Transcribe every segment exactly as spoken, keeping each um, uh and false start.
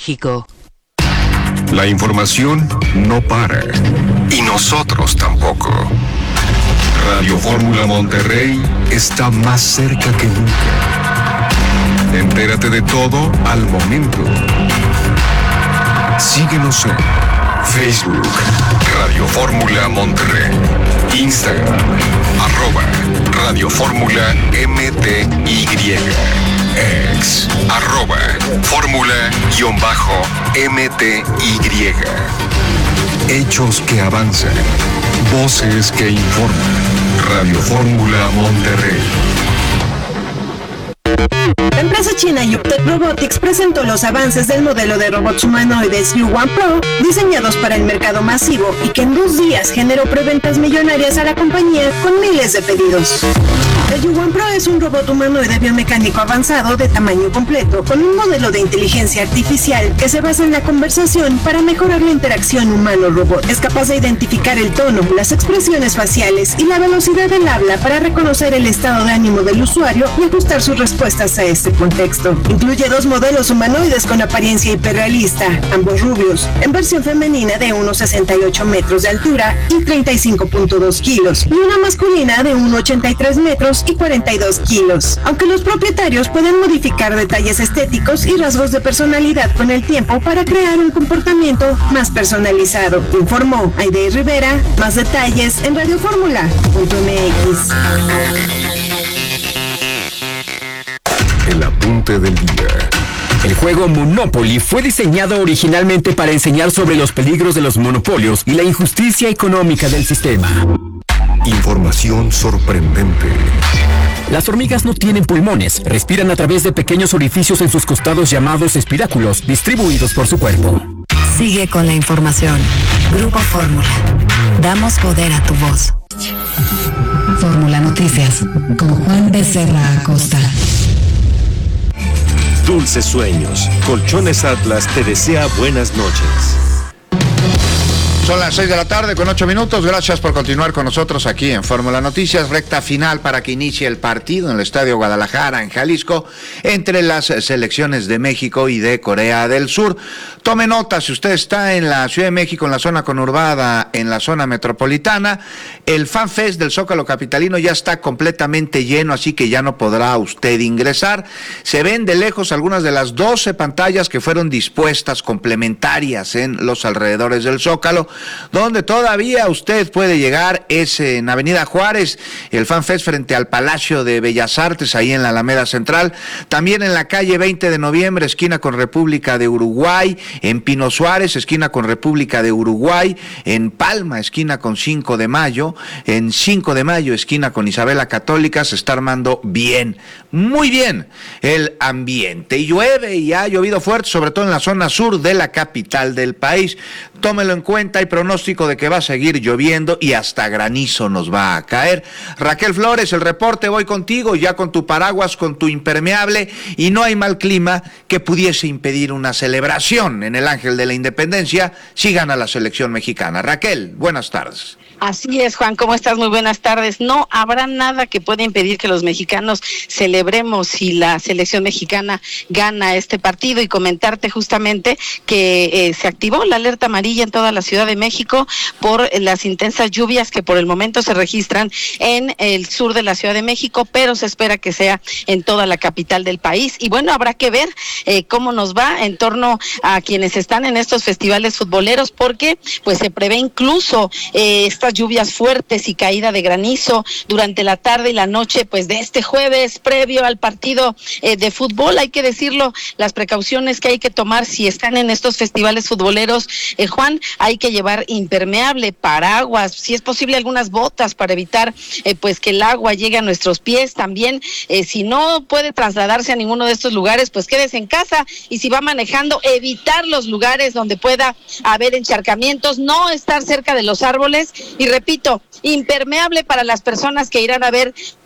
México. La información no para, y nosotros tampoco. Radio Fórmula Monterrey está más cerca que nunca. Entérate de todo al momento. Síguenos en Facebook, Radio Fórmula Monterrey, Instagram, arroba Radio Fórmula M T Y, ex, arroba Fórmula-M T Y. Hechos que avanzan, voces que informan. Radio Fórmula Monterrey. La empresa china Yuptec Robotics presentó los avances del modelo de robots humanoides U uno Pro, diseñados para el mercado masivo y que en dos días generó preventas millonarias a la compañía con miles de pedidos. El U uno Pro es un robot humanoide biomecánico avanzado de tamaño completo, con un modelo de inteligencia artificial que se basa en la conversación para mejorar la interacción humano-robot. Es capaz de identificar el tono, las expresiones faciales y la velocidad del habla para reconocer el estado de ánimo del usuario y ajustar sus respuestas a este contexto. Incluye dos modelos humanoides con apariencia hiperrealista, ambos rubios, en versión femenina de uno coma sesenta y ocho metros de altura y treinta y cinco punto dos kilos, y una masculina de uno coma ochenta y tres metros y cuarenta y dos kilos. Aunque los propietarios pueden modificar detalles estéticos y rasgos de personalidad con el tiempo para crear un comportamiento más personalizado, informó Aide Rivera. Más detalles en radio fórmula punto m x. El apunte del día. El juego Monopoly fue diseñado originalmente para enseñar sobre los peligros de los monopolios y la injusticia económica del sistema. Información sorprendente. Las hormigas no tienen pulmones, respiran a través de pequeños orificios en sus costados llamados espiráculos, distribuidos por su cuerpo. Sigue con la información. Grupo Fórmula. Damos poder a tu voz. Fórmula Noticias, con Juan Becerra Acosta. Dulces sueños. Colchones Atlas te desea buenas noches. Son las seis de la tarde con ocho minutos. Gracias por continuar con nosotros aquí en Fórmula Noticias. Recta final para que inicie el partido en el Estadio Guadalajara, en Jalisco, entre las selecciones de México y de Corea del Sur. Tome nota, si usted está en la Ciudad de México, en la zona conurbada, en la zona metropolitana, el Fan Fest del Zócalo Capitalino ya está completamente lleno, así que ya no podrá usted ingresar. Se ven de lejos algunas de las doce pantallas que fueron dispuestas complementarias en los alrededores del Zócalo, donde todavía usted puede llegar. Es en Avenida Juárez, el Fan Fest frente al Palacio de Bellas Artes, ahí en la Alameda Central. También en la calle veinte de noviembre, esquina con República de Uruguay. En Pino Suárez, esquina con República de Uruguay. En Palma, esquina con cinco de mayo. En cinco de mayo, esquina con Isabela Católica. Se está armando bien, muy bien el ambiente. Y llueve y ha llovido fuerte, sobre todo en la zona sur de la capital del país. Tómelo en cuenta, hay pronóstico de que va a seguir lloviendo y hasta granizo nos va a caer. Raquel Flores, el reporte, voy contigo, ya con tu paraguas, con tu impermeable, y no hay mal clima que pudiese impedir una celebración en el Ángel de la Independencia si gana la selección mexicana. Raquel, buenas tardes. Así es, Juan, ¿cómo estás? Muy buenas tardes. No habrá nada que pueda impedir que los mexicanos celebremos si la selección mexicana gana este partido, y comentarte justamente que eh, se activó la alerta amarilla en toda la Ciudad de México por las intensas lluvias que por el momento se registran en el sur de la Ciudad de México, pero se espera que sea en toda la capital del país. Y bueno, habrá que ver eh, cómo nos va en torno a quienes están en estos festivales futboleros, porque pues se prevé incluso eh, estas lluvias fuertes y caída de granizo durante la tarde y la noche pues de este jueves previo al partido eh, de fútbol. Hay que decirlo, las precauciones que hay que tomar si están en estos festivales futboleros, eh, Juan, hay que llevar impermeable, paraguas, si es posible algunas botas para evitar eh, pues que el agua llegue a nuestros pies. También eh, si no puede trasladarse a ninguno de estos lugares, pues quédese en casa, y si va manejando, evitar los lugares donde pueda haber encharcamientos, no estar cerca de los árboles. Y repito, impermeable para las personas que irán a ver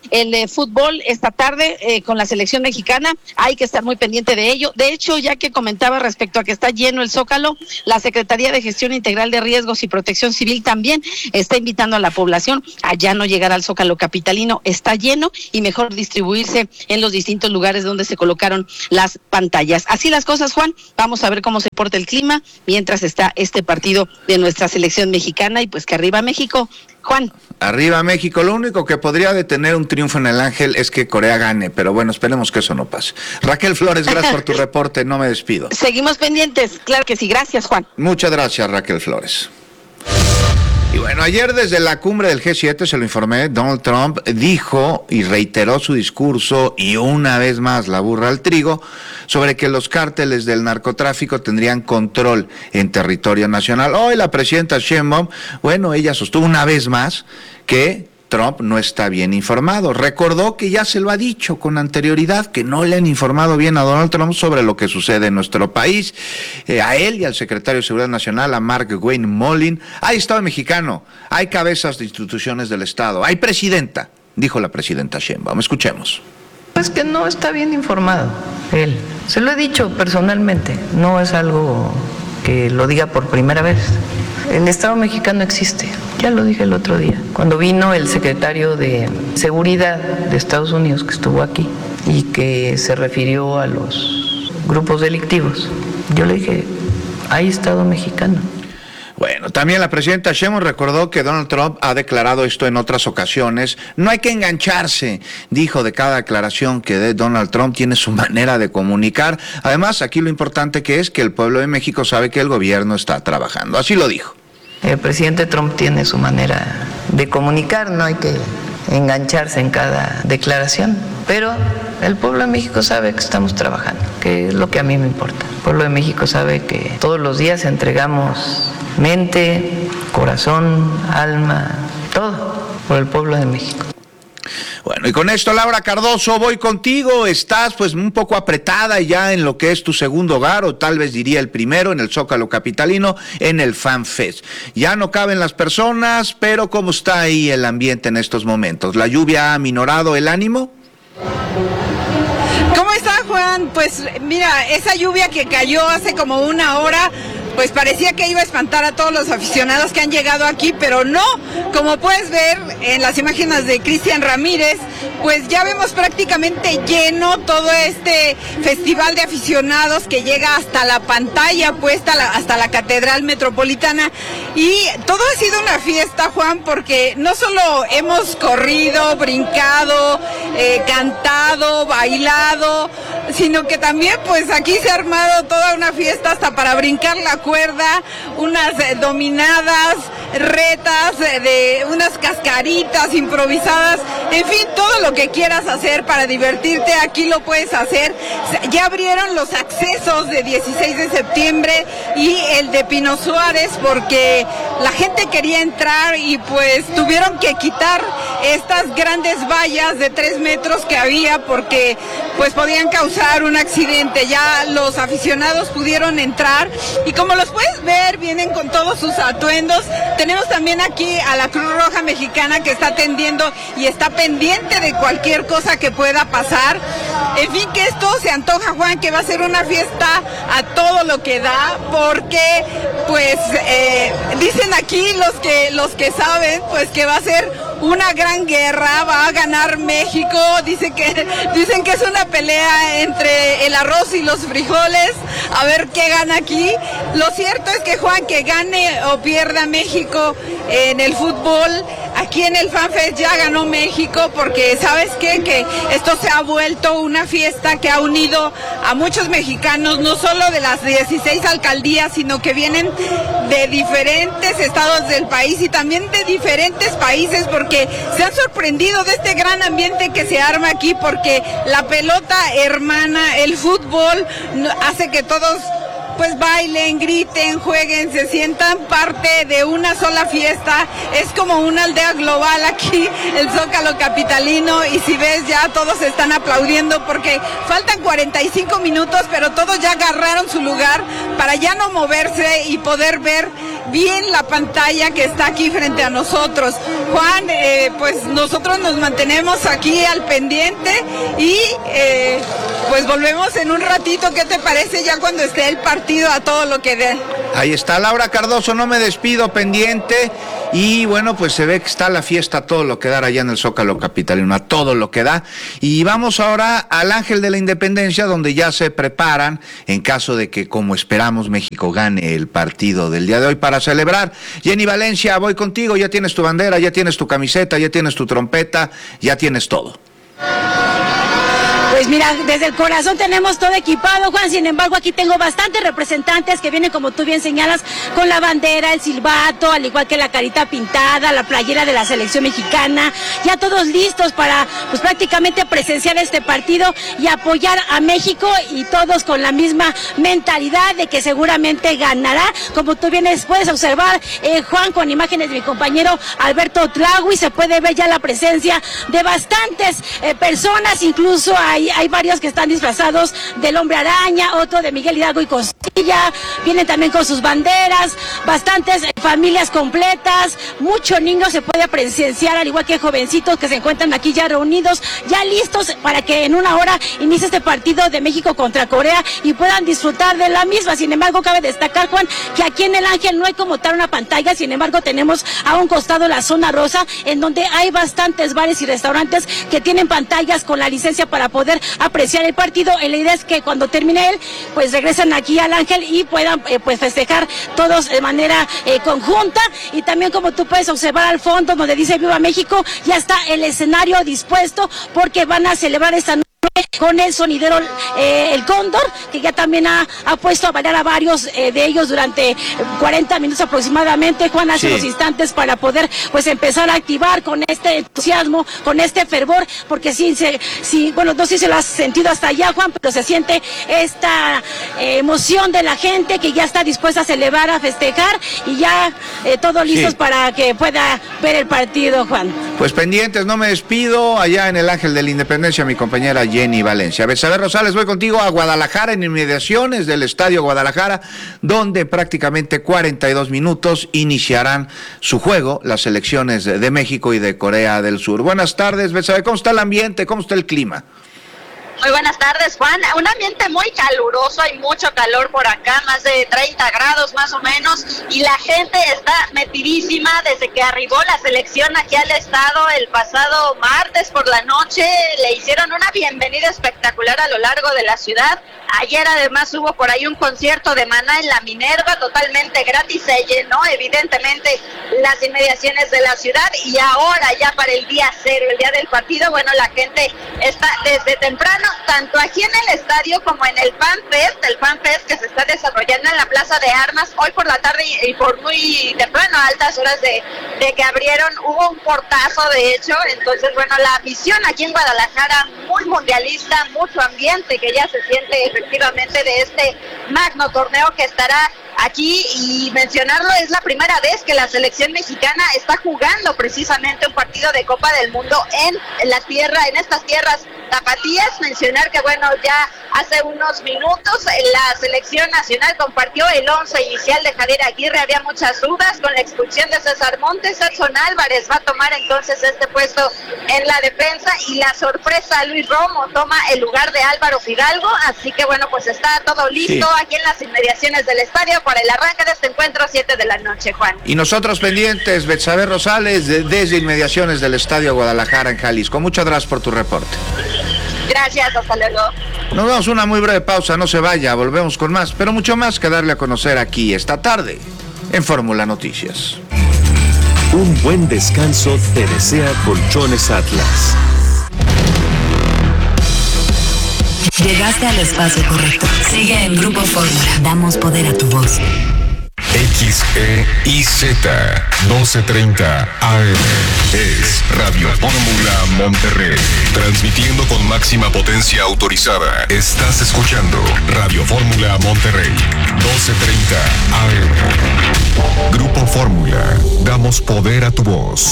el eh, fútbol esta tarde eh, con la selección mexicana. Hay que estar muy pendiente de ello. De hecho, ya que comentaba respecto a que está lleno el Zócalo, la Secretaría de Gestión Integral de Riesgos y Protección Civil también está invitando a la población a ya no llegar al Zócalo capitalino. Está lleno y mejor distribuirse en los distintos lugares donde se colocaron las pantallas. Así las cosas, Juan. Vamos a ver cómo se porta el clima mientras está este partido de nuestra selección mexicana y pues que arriba México. Juan. Arriba México. Lo único que podría detener un triunfo en el Ángel es que Corea gane, pero bueno, esperemos que eso no pase. Raquel Flores, gracias por tu reporte, no me despido. Seguimos pendientes, claro que sí, gracias, Juan. Muchas gracias, Raquel Flores. Y bueno, ayer desde la cumbre del G siete, se lo informé, Donald Trump dijo y reiteró su discurso, y una vez más la burra al trigo, sobre que los cárteles del narcotráfico tendrían control en territorio nacional. Hoy la presidenta Sheinbaum, bueno, ella sostuvo una vez más que Trump no está bien informado. Recordó que ya se lo ha dicho con anterioridad, que no le han informado bien a Donald Trump sobre lo que sucede en nuestro país. Eh, a él y al secretario de Seguridad Nacional, a Mark Wayne Mollin. Hay Estado mexicano, hay cabezas de instituciones del Estado, hay presidenta, dijo la presidenta Sheinbaum. Escuchemos. Es que no está bien informado él. Se lo he dicho personalmente, no es algo que lo diga por primera vez. El Estado mexicano existe, ya lo dije el otro día, cuando vino el secretario de Seguridad de Estados Unidos que estuvo aquí y que se refirió a los grupos delictivos. Yo le dije, hay Estado mexicano. Bueno, también la presidenta Sheinbaum recordó que Donald Trump ha declarado esto en otras ocasiones. No hay que engancharse, dijo de cada declaración que dé Donald Trump, tiene su manera de comunicar. Además, aquí lo importante que es que el pueblo de México sabe que el gobierno está trabajando. Así lo dijo. El presidente Trump tiene su manera de comunicar, no hay que engancharse en cada declaración, pero el pueblo de México sabe que estamos trabajando, que es lo que a mí me importa. El pueblo de México sabe que todos los días entregamos mente, corazón, alma, todo por el pueblo de México. Bueno, y con esto, Laura Cardoso, voy contigo. Estás pues un poco apretada ya en lo que es tu segundo hogar, o tal vez diría el primero, en el Zócalo capitalino, en el Fan Fest. Ya no caben las personas, pero ¿cómo está ahí el ambiente en estos momentos? ¿La lluvia ha aminorado el ánimo? ¿Cómo está, Juan? Pues mira, esa lluvia que cayó hace como una hora, pues parecía que iba a espantar a todos los aficionados que han llegado aquí, pero no. Como puedes ver en las imágenes de Cristian Ramírez, pues ya vemos prácticamente lleno todo este festival de aficionados que llega hasta la pantalla puesta, hasta la Catedral Metropolitana. Y todo ha sido una fiesta, Juan, porque no solo hemos corrido, brincado, eh, cantado, bailado, sino que también pues aquí se ha armado toda una fiesta hasta para brincar la cuerda, unas eh, dominadas, retas, eh, de unas cascaritas improvisadas, en fin, todo lo que quieras hacer para divertirte, aquí lo puedes hacer. Ya abrieron los accesos de dieciséis de septiembre y el de Pino Suárez porque la gente quería entrar y pues tuvieron que quitar estas grandes vallas de tres metros que había porque pues podían causar un accidente. Ya los aficionados pudieron entrar y como los puedes ver, vienen con todos sus atuendos. Tenemos también aquí a la Cruz Roja Mexicana que está atendiendo y está pendiente de cualquier cosa que pueda pasar. En fin, que esto se antoja, Juan, que va a ser una fiesta a todo lo que da, porque pues eh, dicen aquí los que los que saben, pues que va a ser una gran guerra, va a ganar México. Dicen que dicen que es una pelea entre el arroz y los frijoles, a ver qué gana aquí. Lo cierto es que, Juan, que gane o pierda México en el fútbol, aquí en el Fan Fest ya ganó México, porque ¿sabes qué? Que esto se ha vuelto una fiesta que ha unido a muchos mexicanos, no solo de las dieciséis alcaldías, sino que vienen de diferentes estados del país y también de diferentes países, porque se han sorprendido de este gran ambiente que se arma aquí, porque la pelota hermana, el fútbol, hace que todos pues bailen, griten, jueguen, se sientan parte de una sola fiesta. Es como una aldea global aquí, el Zócalo capitalino, y si ves ya todos están aplaudiendo porque faltan cuarenta y cinco minutos, pero todos ya agarraron su lugar para ya no moverse y poder ver bien la pantalla que está aquí frente a nosotros. Juan, eh, pues nosotros nos mantenemos aquí al pendiente y eh, pues volvemos en un ratito. ¿Qué te parece ya cuando esté el partido a todo lo que dé? Ahí está Laura Cardoso, no me despido, pendiente. Y bueno, pues se ve que está la fiesta a todo lo que da allá en el Zócalo capitalino, a todo lo que da. Y vamos ahora al Ángel de la Independencia, donde ya se preparan en caso de que, como esperamos, México gane el partido del día de hoy para celebrar. Jenny Valencia, voy contigo, ya tienes tu bandera, ya tienes tu camiseta, ya tienes tu trompeta, ya tienes todo. Pues mira, desde el corazón tenemos todo equipado, Juan. Sin embargo, aquí tengo bastantes representantes que vienen, como tú bien señalas, con la bandera, el silbato, al igual que la carita pintada, la playera de la selección mexicana, ya todos listos para, pues prácticamente presenciar este partido y apoyar a México, y todos con la misma mentalidad de que seguramente ganará. Como tú vienes, puedes observar, eh, Juan, con imágenes de mi compañero Alberto Tlahui, se puede ver ya la presencia de bastantes eh, personas, incluso hay Hay varios que están disfrazados del Hombre Araña, otro de Miguel Hidalgo y Costilla, vienen también con sus banderas, bastantes familias completas, muchos niños se puede presenciar, al igual que jovencitos que se encuentran aquí ya reunidos, ya listos para que en una hora inicie este partido de México contra Corea y puedan disfrutar de la misma. Sin embargo, cabe destacar, Juan, que aquí en el Ángel no hay como tal una pantalla. Sin embargo, tenemos a un costado la zona rosa, en donde hay bastantes bares y restaurantes que tienen pantallas con la licencia para poder apreciar el partido. La idea es que cuando termine él, pues regresan aquí al Ángel y puedan eh, pues festejar todos de manera eh, conjunta. Y también, como tú puedes observar al fondo donde dice Viva México, ya está el escenario dispuesto, porque van a celebrar esta noche con el sonidero eh, El Cóndor, que ya también ha, ha puesto a bailar a varios eh, de ellos durante cuarenta minutos aproximadamente, Juan, hace sí. unos instantes, para poder pues empezar a activar con este entusiasmo, con este fervor, porque sí, se, sí bueno, no sé si se lo has sentido hasta allá, Juan, pero se siente esta eh, emoción de la gente que ya está dispuesta a celebrar, a festejar, y ya eh, todos listos sí. para que pueda ver el partido, Juan. Pues pendientes, no me despido, allá en el Ángel de la Independencia, mi compañera Jenny Valencia. Betsabe Rosales, voy contigo a Guadalajara, en inmediaciones del Estadio Guadalajara, donde prácticamente cuarenta y dos minutos iniciarán su juego las selecciones de México y de Corea del Sur. Buenas tardes, Betsabe, ¿cómo está el ambiente? ¿Cómo está el clima? Muy buenas tardes, Juan. Un ambiente muy caluroso, hay mucho calor por acá, más de treinta grados más o menos, y la gente está metidísima desde que arribó la selección aquí al estado el pasado martes por la noche. Le hicieron una bienvenida espectacular a lo largo de la ciudad. Ayer además hubo por ahí un concierto de Maná en la Minerva, totalmente gratis, se llenó evidentemente las inmediaciones de la ciudad, y ahora ya para el día cero, el día del partido, bueno, la gente está desde temprano, tanto aquí en el estadio como en el Fan Fest, el Fan Fest que se está desarrollando en la Plaza de Armas, hoy por la tarde y por muy temprano, a altas horas de, de que abrieron, hubo un portazo de hecho. Entonces, bueno, la afición aquí en Guadalajara, muy mundialista, mucho ambiente que ya se siente efectivamente de este magno torneo que estará aquí. Y mencionarlo, es la primera vez que la selección mexicana está jugando precisamente un partido de Copa del Mundo en la tierra, en estas tierras tapatías. Mencionar que bueno, ya hace unos minutos la selección nacional compartió el once inicial de Javier Aguirre. Había muchas dudas con la expulsión de César Montes. Edson Álvarez va a tomar entonces este puesto en la defensa, y la sorpresa, Luis Romo toma el lugar de Álvaro Fidalgo. Así que bueno, pues está todo listo sí. aquí en las inmediaciones del estadio para el arranque de este encuentro, siete de la noche, Juan. Y nosotros pendientes, Betsabe Rosales, de, desde inmediaciones del Estadio Guadalajara en Jalisco. Muchas gracias por tu reporte. Gracias, hasta luego. Nos damos una muy breve pausa, no se vaya, volvemos con más, pero mucho más que darle a conocer aquí esta tarde en Fórmula Noticias. Un buen descanso te desea Colchones Atlas. Llegaste al espacio correcto. Sigue en Grupo Fórmula. Damos poder a tu voz. X E I Z doce treinta A M es Radio Fórmula Monterrey, transmitiendo con máxima potencia autorizada. Estás escuchando Radio Fórmula Monterrey, doce treinta A M. Grupo Fórmula, damos poder a tu voz.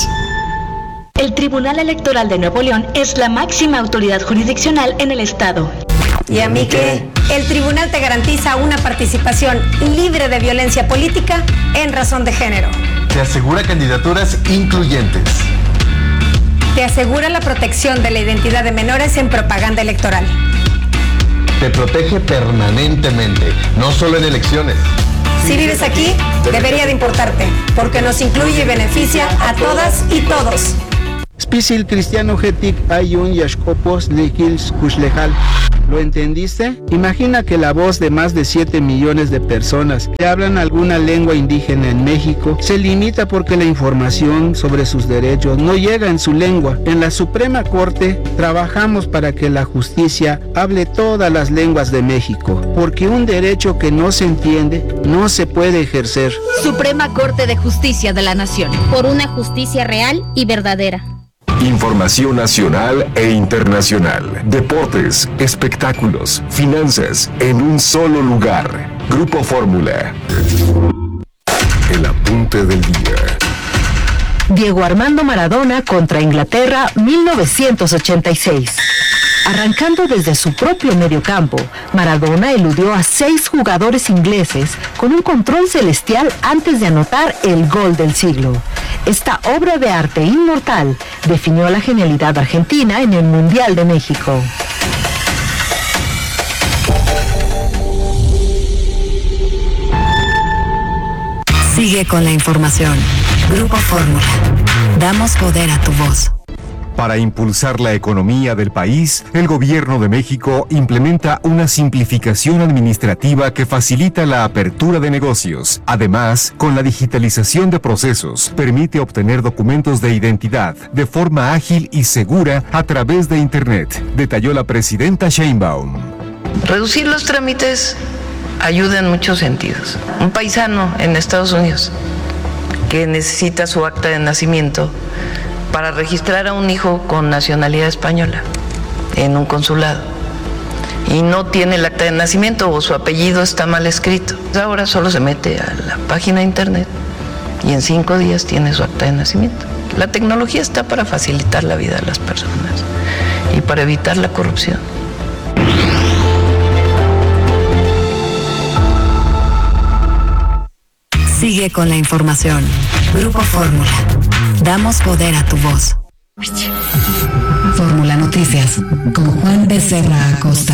El Tribunal Electoral de Nuevo León es la máxima autoridad jurisdiccional en el estado. ¿Y a mí qué? El tribunal te garantiza una participación libre de violencia política en razón de género. Te asegura candidaturas incluyentes. Te asegura la protección de la identidad de menores en propaganda electoral. Te protege permanentemente, no solo en elecciones. Si vives aquí, debería de importarte, porque nos incluye y beneficia a todas y todos. Spisil cristiano getik ayun yashkopos likils kushlejal. ¿Lo entendiste? Imagina que la voz de más de siete millones de personas que hablan alguna lengua indígena en México se limita porque la información sobre sus derechos no llega en su lengua. En la Suprema Corte trabajamos para que la justicia hable todas las lenguas de México, porque un derecho que no se entiende no se puede ejercer. Suprema Corte de Justicia de la Nación. Por una justicia real y verdadera. Información nacional e internacional, deportes, espectáculos, finanzas, en un solo lugar. Grupo Fórmula. El apunte del día. Diego Armando Maradona contra Inglaterra, mil novecientos ochenta y seis. Arrancando desde su propio mediocampo, Maradona eludió a seis jugadores ingleses con un control celestial antes de anotar el gol del siglo. Esta obra de arte inmortal definió la genialidad argentina en el Mundial de México. Sigue con la información. Grupo Fórmula. Damos poder a tu voz. Para impulsar la economía del país, el Gobierno de México implementa una simplificación administrativa que facilita la apertura de negocios. Además, con la digitalización de procesos, permite obtener documentos de identidad de forma ágil y segura a través de Internet, detalló la presidenta Sheinbaum. Reducir los trámites ayuda en muchos sentidos. Un paisano en Estados Unidos que necesita su acta de nacimiento para registrar a un hijo con nacionalidad española en un consulado y no tiene el acta de nacimiento o su apellido está mal escrito. Ahora solo se mete a la página de internet y en cinco días tiene su acta de nacimiento. La tecnología está para facilitar la vida de las personas y para evitar la corrupción. Sigue con la información. Grupo Fórmula. Damos poder a tu voz. Fórmula Noticias con Juan Becerra Acosta.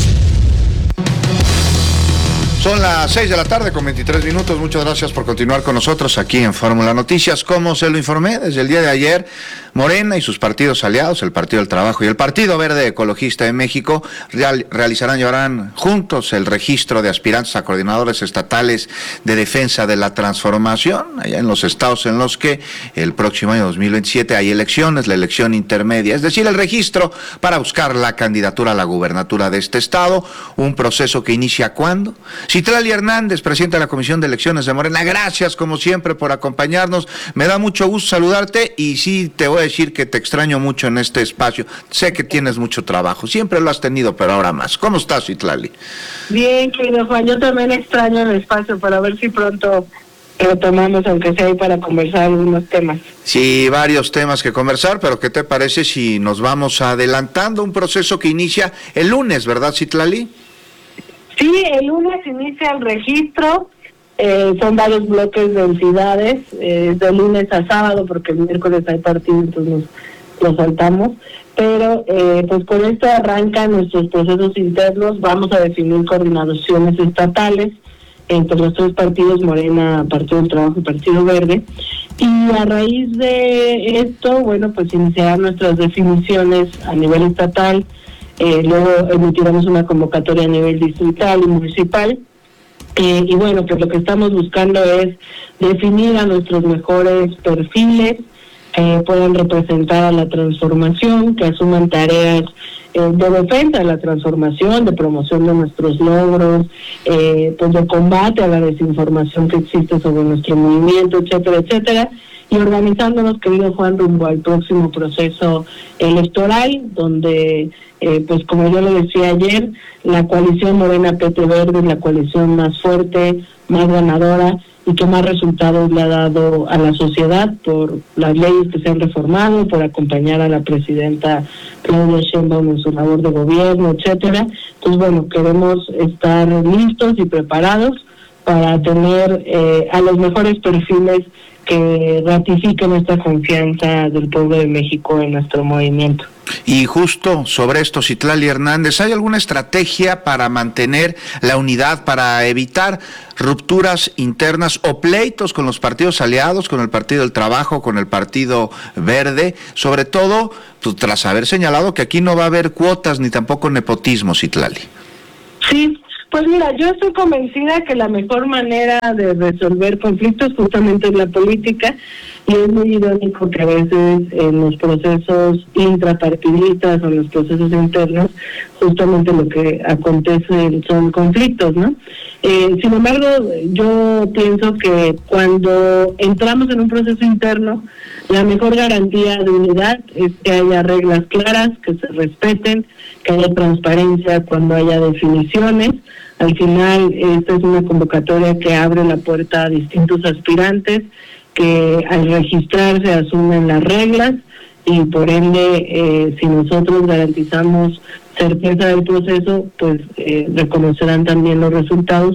Son las seis de la tarde con veintitrés minutos. Muchas gracias por continuar con nosotros aquí en Fórmula Noticias. Como se lo informé desde el día de ayer, Morena y sus partidos aliados, el Partido del Trabajo y el Partido Verde Ecologista de México, real, realizarán y harán juntos el registro de aspirantes a coordinadores estatales de defensa de la transformación, allá en los estados en los que el próximo año dos mil veintisiete hay elecciones, la elección intermedia, es decir, el registro para buscar la candidatura a la gubernatura de este estado, un proceso que inicia ¿cuándo? Citlali Hernández, presidenta de la Comisión de Elecciones de Morena, gracias como siempre por acompañarnos, me da mucho gusto saludarte y sí te voy a decir que te extraño mucho en este espacio, sé que tienes mucho trabajo, siempre lo has tenido, pero ahora más. ¿Cómo estás, Citlali? Bien, querido Juan, yo también extraño el espacio para ver si pronto retomamos, aunque sea ahí para conversar algunos temas. Sí, varios temas que conversar, pero ¿qué te parece si nos vamos adelantando un proceso que inicia el lunes, verdad, Citlali? Sí, el lunes inicia el registro, eh, son varios bloques de entidades, eh, de lunes a sábado, porque el miércoles hay partido, entonces nos, nos saltamos, pero eh, pues con esto arrancan nuestros procesos internos, vamos a definir coordinaciones estatales entre los tres partidos, Morena, Partido del Trabajo y Partido Verde, y a raíz de esto, bueno, pues iniciar nuestras definiciones a nivel estatal. Eh, luego emitiremos una convocatoria a nivel distrital y municipal, eh, y bueno, pues lo que estamos buscando es definir a nuestros mejores perfiles, que puedan representar a la transformación, que asuman tareas eh, de defensa de la transformación, de promoción de nuestros logros, eh, pues de combate a la desinformación que existe sobre nuestro movimiento, etcétera, etcétera, y organizándonos, querido Juan, rumbo al próximo proceso electoral, donde, eh, pues como yo lo decía ayer, la coalición Morena P T Verde es la coalición más fuerte, más ganadora y que más resultados le ha dado a la sociedad por las leyes que se han reformado, por acompañar a la presidenta Claudia Sheinbaum en su labor de gobierno, etcétera. Entonces, bueno, queremos estar listos y preparados para tener eh, a los mejores perfiles que ratifiquen esta confianza del pueblo de México en nuestro movimiento. Y justo sobre esto, Citlali Hernández, ¿hay alguna estrategia para mantener la unidad, para evitar rupturas internas o pleitos con los partidos aliados, con el Partido del Trabajo, con el Partido Verde? Sobre todo, pues, tras haber señalado que aquí no va a haber cuotas ni tampoco nepotismo, Citlali. Sí. Pues mira, yo estoy convencida que la mejor manera de resolver conflictos justamente es la política, y es muy irónico que a veces en los procesos intrapartidistas o en los procesos internos justamente lo que acontece son conflictos, ¿no? Eh, sin embargo, yo pienso que cuando entramos en un proceso interno, la mejor garantía de unidad es que haya reglas claras, que se respeten, que haya transparencia cuando haya definiciones. Al final, esta es una convocatoria que abre la puerta a distintos aspirantes que al registrarse asumen las reglas, y por ende, eh, si nosotros garantizamos certeza del proceso, pues eh, reconocerán también los resultados.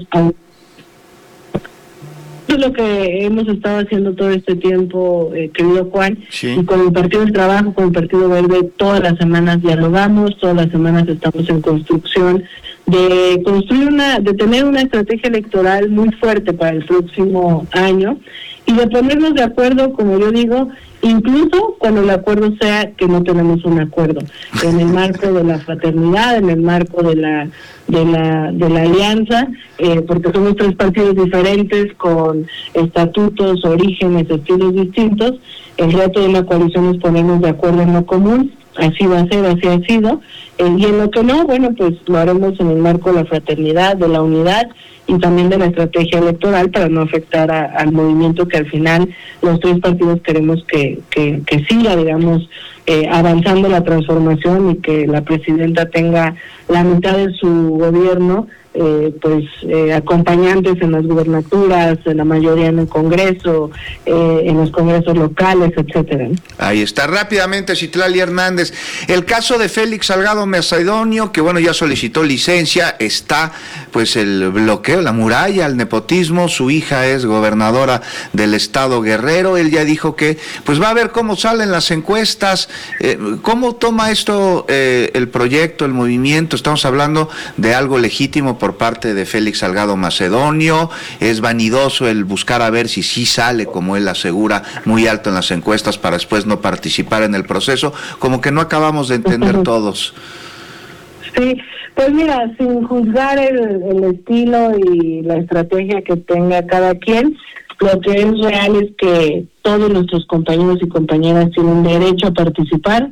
Esto es lo que hemos estado haciendo todo este tiempo, eh, querido Juan, sí. Y con el Partido del Trabajo, con el Partido Verde, todas las semanas dialogamos, todas las semanas estamos en construcción de construir una, de tener una estrategia electoral muy fuerte para el próximo año, y de ponernos de acuerdo, como yo digo, incluso cuando el acuerdo sea que no tenemos un acuerdo, en el marco de la fraternidad, en el marco de la de la de la alianza, eh, porque somos tres partidos diferentes con estatutos, orígenes, estilos distintos. El reto de la coalición es ponernos de acuerdo en lo común. Así va a ser, así ha sido, eh, y en lo que no, bueno, pues lo haremos en el marco de la fraternidad, de la unidad y también de la estrategia electoral, para no afectar a, al movimiento que al final los tres partidos queremos que, que, que siga, digamos, eh, avanzando la transformación, y que la presidenta tenga la mitad de su gobierno Eh, pues eh, acompañantes en las gubernaturas, en la mayoría en el Congreso, eh, en los congresos locales, etcétera. Ahí está. Rápidamente, Citlali Hernández, el caso de Félix Salgado Macedonio, que bueno, ya solicitó licencia, está pues el bloqueo, la muralla, el nepotismo. Su hija es gobernadora del estado Guerrero. Él ya dijo que pues va a ver cómo salen las encuestas. Eh, ¿Cómo toma esto eh, el proyecto, el movimiento? Estamos hablando de algo legítimo por parte de Félix Salgado Macedonio. Es vanidoso el buscar a ver si sí sale, como él asegura, muy alto en las encuestas para después no participar en el proceso. Como que no acabamos de entender todos. Sí, pues mira, sin juzgar el, el estilo y la estrategia que tenga cada quien, lo que es real es que todos nuestros compañeros y compañeras tienen derecho a participar.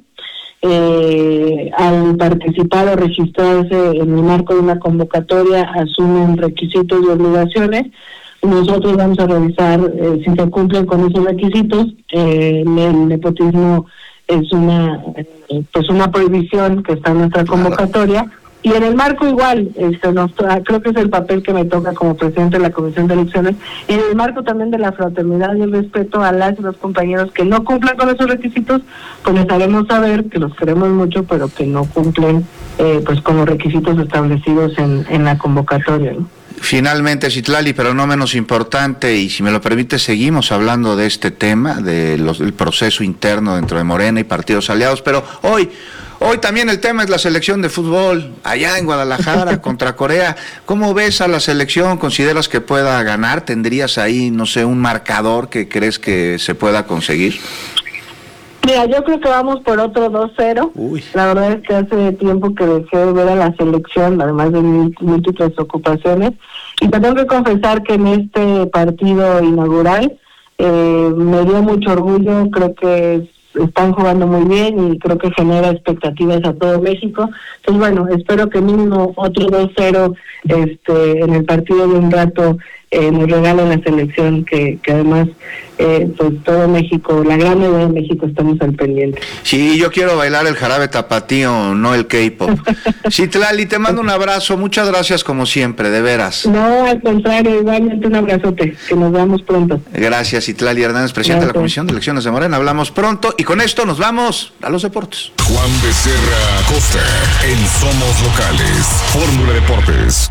Eh, al participar o registrarse en el marco de una convocatoria, asumen requisitos y obligaciones. Nosotros vamos a revisar eh, si se cumplen con esos requisitos. Eh, el nepotismo es una eh, pues una prohibición que está en nuestra convocatoria. Y en el marco igual, este, nos, creo que es el papel que me toca como presidente de la Comisión de Elecciones, y en el marco también de la fraternidad y el respeto a las y los compañeros que no cumplan con esos requisitos, pues les haremos saber que los queremos mucho, pero que no cumplen eh, pues con los requisitos establecidos en, en la convocatoria, ¿no? Finalmente, Citlali, pero no menos importante, y si me lo permite, seguimos hablando de este tema, de los, del proceso interno dentro de Morena y partidos aliados, pero hoy... Hoy también el tema es la selección de fútbol, allá en Guadalajara, contra Corea. ¿Cómo ves a la selección? ¿Consideras que pueda ganar? ¿Tendrías ahí, no sé, un marcador que crees que se pueda conseguir? Mira, yo creo que vamos por otro dos cero. Uy. La verdad es que hace tiempo que dejé de ver a la selección, además de múltiples ocupaciones. Y te tengo que confesar que en este partido inaugural eh, me dio mucho orgullo. Creo que están jugando muy bien y creo que genera expectativas a todo México. Entonces, bueno, espero que mínimo otro dos cero este, en el partido de un rato eh, nos regala la selección que, que además eh, pues todo México, la gran mayoría de México estamos al pendiente. Sí, yo quiero bailar el jarabe tapatío, no el K-pop. Citlali, te mando un abrazo, muchas gracias como siempre, de veras. No, al contrario, igualmente un abrazote, que nos veamos pronto. Gracias, Citlali Hernández, presidente de la Comisión de Elecciones de Morena. Hablamos pronto y con esto nos vamos a los deportes. Juan Becerra Acosta en Somos Locales, Fórmula Deportes.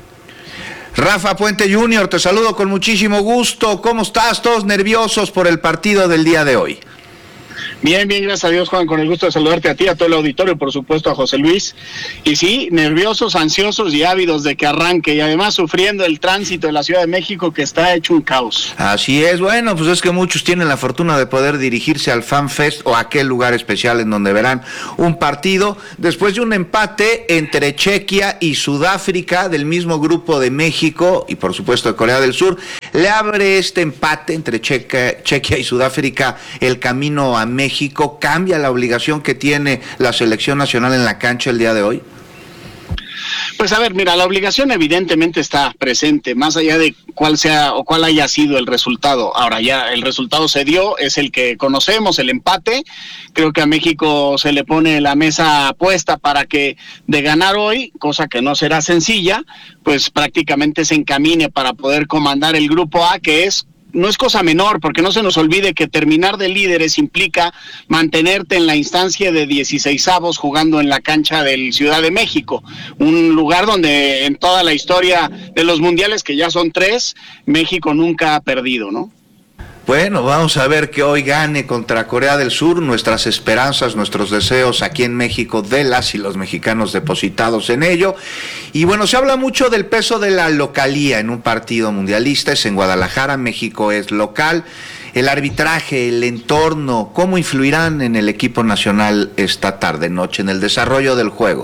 Rafa Puente junior, te saludo con muchísimo gusto. ¿Cómo estás? ¿Todos nerviosos por el partido del día de hoy? Bien, bien, gracias a Dios, Juan, con el gusto de saludarte a ti, a todo el auditorio, por supuesto a José Luis. Y sí, nerviosos, ansiosos y ávidos de que arranque, y además sufriendo el tránsito de la Ciudad de México, que está hecho un caos. Así es, bueno, pues es que muchos tienen la fortuna de poder dirigirse al Fan Fest o a aquel lugar especial en donde verán un partido después de un empate entre Chequia y Sudáfrica del mismo grupo de México y por supuesto de Corea del Sur. Le abre este empate entre Chequia, Chequia y Sudáfrica el camino a México. México, ¿cambia la obligación que tiene la selección nacional en la cancha el día de hoy? Pues a ver, mira, la obligación evidentemente está presente, más allá de cuál sea o cuál haya sido el resultado. Ahora ya el resultado se dio, es el que conocemos, el empate. Creo que a México se le pone la mesa puesta para que de ganar hoy, cosa que no será sencilla, pues prácticamente se encamine para poder comandar el grupo A, que es no es cosa menor, porque no se nos olvide que terminar de líderes implica mantenerte en la instancia de dieciseisavos jugando en la cancha del Ciudad de México, un lugar donde en toda la historia de los mundiales, que ya son tres, México nunca ha perdido, ¿no? Bueno, vamos a ver que hoy gane contra Corea del Sur, nuestras esperanzas, nuestros deseos aquí en México de las y los mexicanos depositados en ello. Y bueno, se habla mucho del peso de la localía en un partido mundialista, es en Guadalajara, México es local. El arbitraje, el entorno, ¿cómo influirán en el equipo nacional esta tarde, noche, en el desarrollo del juego?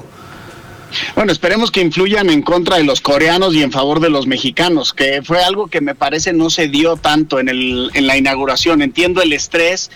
Bueno, esperemos que influyan en contra de los coreanos y en favor de los mexicanos, que fue algo que me parece no se dio tanto en el en la inauguración. Entiendo el estrés,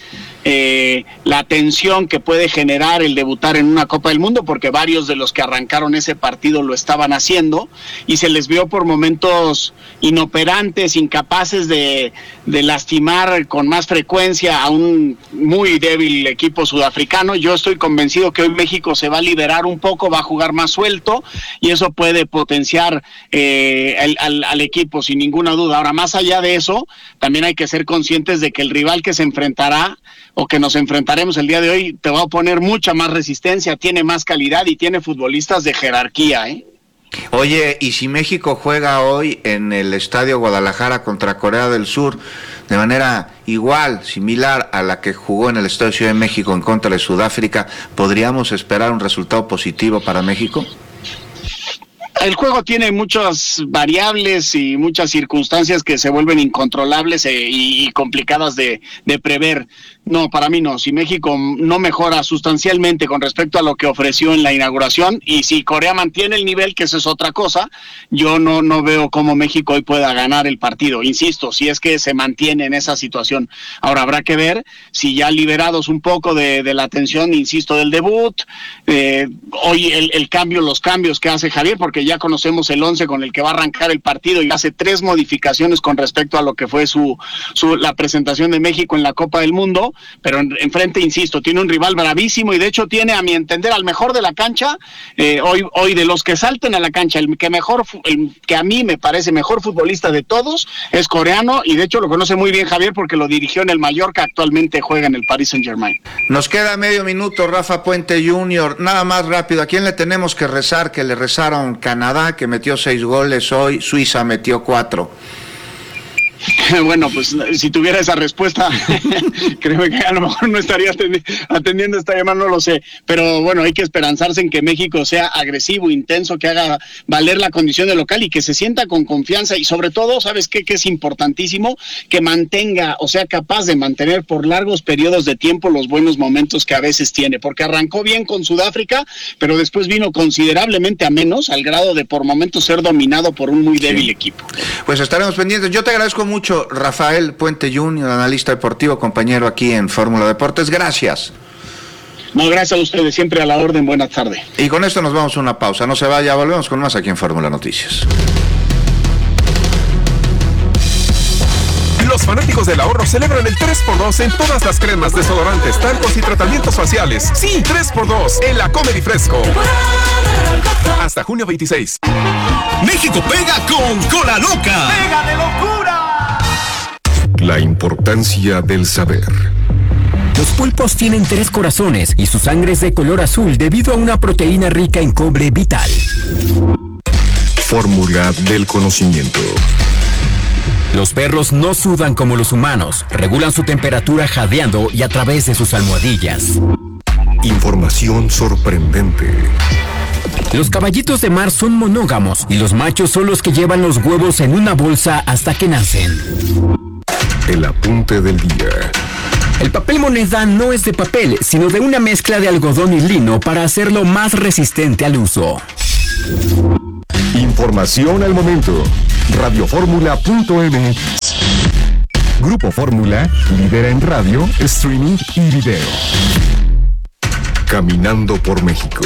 eh, la tensión que puede generar el debutar en una Copa del Mundo, porque varios de los que arrancaron ese partido lo estaban haciendo y se les vio por momentos inoperantes, incapaces de, de lastimar con más frecuencia a un muy débil equipo sudafricano. Yo estoy convencido que hoy México se va a liberar un poco, va a jugar más suelto y eso puede potenciar eh, al, al, al equipo sin ninguna duda. Ahora, más allá de eso, también hay que ser conscientes de que el rival que se enfrentará o que nos enfrentaremos el día de hoy te va a oponer mucha más resistencia, tiene más calidad y tiene futbolistas de jerarquía, ¿eh? Oye, ¿y si México juega hoy en el Estadio Guadalajara contra Corea del Sur de manera igual, similar a la que jugó en el Estadio Ciudad de México en contra de Sudáfrica, podríamos esperar un resultado positivo para México? El juego tiene muchas variables y muchas circunstancias que se vuelven incontrolables e, y, y complicadas de, de prever. No, para mí no. Si México no mejora sustancialmente con respecto a lo que ofreció en la inauguración, y si Corea mantiene el nivel, que eso es otra cosa, yo no, no veo cómo México hoy pueda ganar el partido. Insisto, si es que se mantiene en esa situación. Ahora habrá que ver si ya liberados un poco de, de la tensión, insisto, del debut, eh, hoy el, el cambio, los cambios que hace Javier, porque ya conocemos el once con el que va a arrancar el partido y hace tres modificaciones con respecto a lo que fue su, su la presentación de México en la Copa del Mundo. Pero enfrente, insisto, tiene un rival bravísimo y de hecho tiene, a mi entender, al mejor de la cancha, eh, hoy hoy de los que salten a la cancha, el que mejor, el que a mí me parece mejor futbolista de todos es coreano y de hecho lo conoce muy bien Javier porque lo dirigió en el Mallorca, actualmente juega en el Paris Saint-Germain. Nos queda medio minuto, Rafa Puente junior, nada más rápido, ¿a quién le tenemos que rezar? Que le rezaron Canadá, que metió seis goles hoy, Suiza metió cuatro. Bueno, pues si tuviera esa respuesta, creo que a lo mejor no estaría atendiendo esta llamada, no lo sé. Pero bueno, hay que esperanzarse en que México sea agresivo, intenso, que haga valer la condición de local y que se sienta con confianza. Y sobre todo, ¿sabes qué? Que es importantísimo que mantenga, o sea, capaz de mantener por largos periodos de tiempo los buenos momentos que a veces tiene. Porque arrancó bien con Sudáfrica, pero después vino considerablemente a menos, al grado de por momentos ser dominado por un muy débil sí. equipo. Pues estaremos pendientes. Yo te agradezco mucho, Rafael Puente junior, analista deportivo, compañero aquí en Fórmula Deportes. Gracias. No, gracias a ustedes, siempre a la orden. Buenas tardes. Y con esto nos vamos a una pausa. No se vaya, volvemos con más aquí en Fórmula Noticias. fanáticos del ahorro celebran el tres por dos en todas las cremas, desodorantes, talcos y tratamientos faciales. Sí, tres por dos en la Comedy Fresco. Hasta junio veintiséis. México pega con Cola Loca. ¡Pega de locura! La importancia del saber. Los pulpos tienen tres corazones y su sangre es de color azul debido a una proteína rica en cobre vital. Fórmula del conocimiento. Los perros no sudan como los humanos, regulan su temperatura jadeando y a través de sus almohadillas. Información sorprendente. Los caballitos de mar son monógamos y los machos son los que llevan los huevos en una bolsa hasta que nacen. El apunte del día. El papel moneda no es de papel, sino de una mezcla de algodón y lino para hacerlo más resistente al uso. Información al momento. Radioformula punto m x. Grupo Fórmula, lidera en radio, streaming y video. Caminando por México.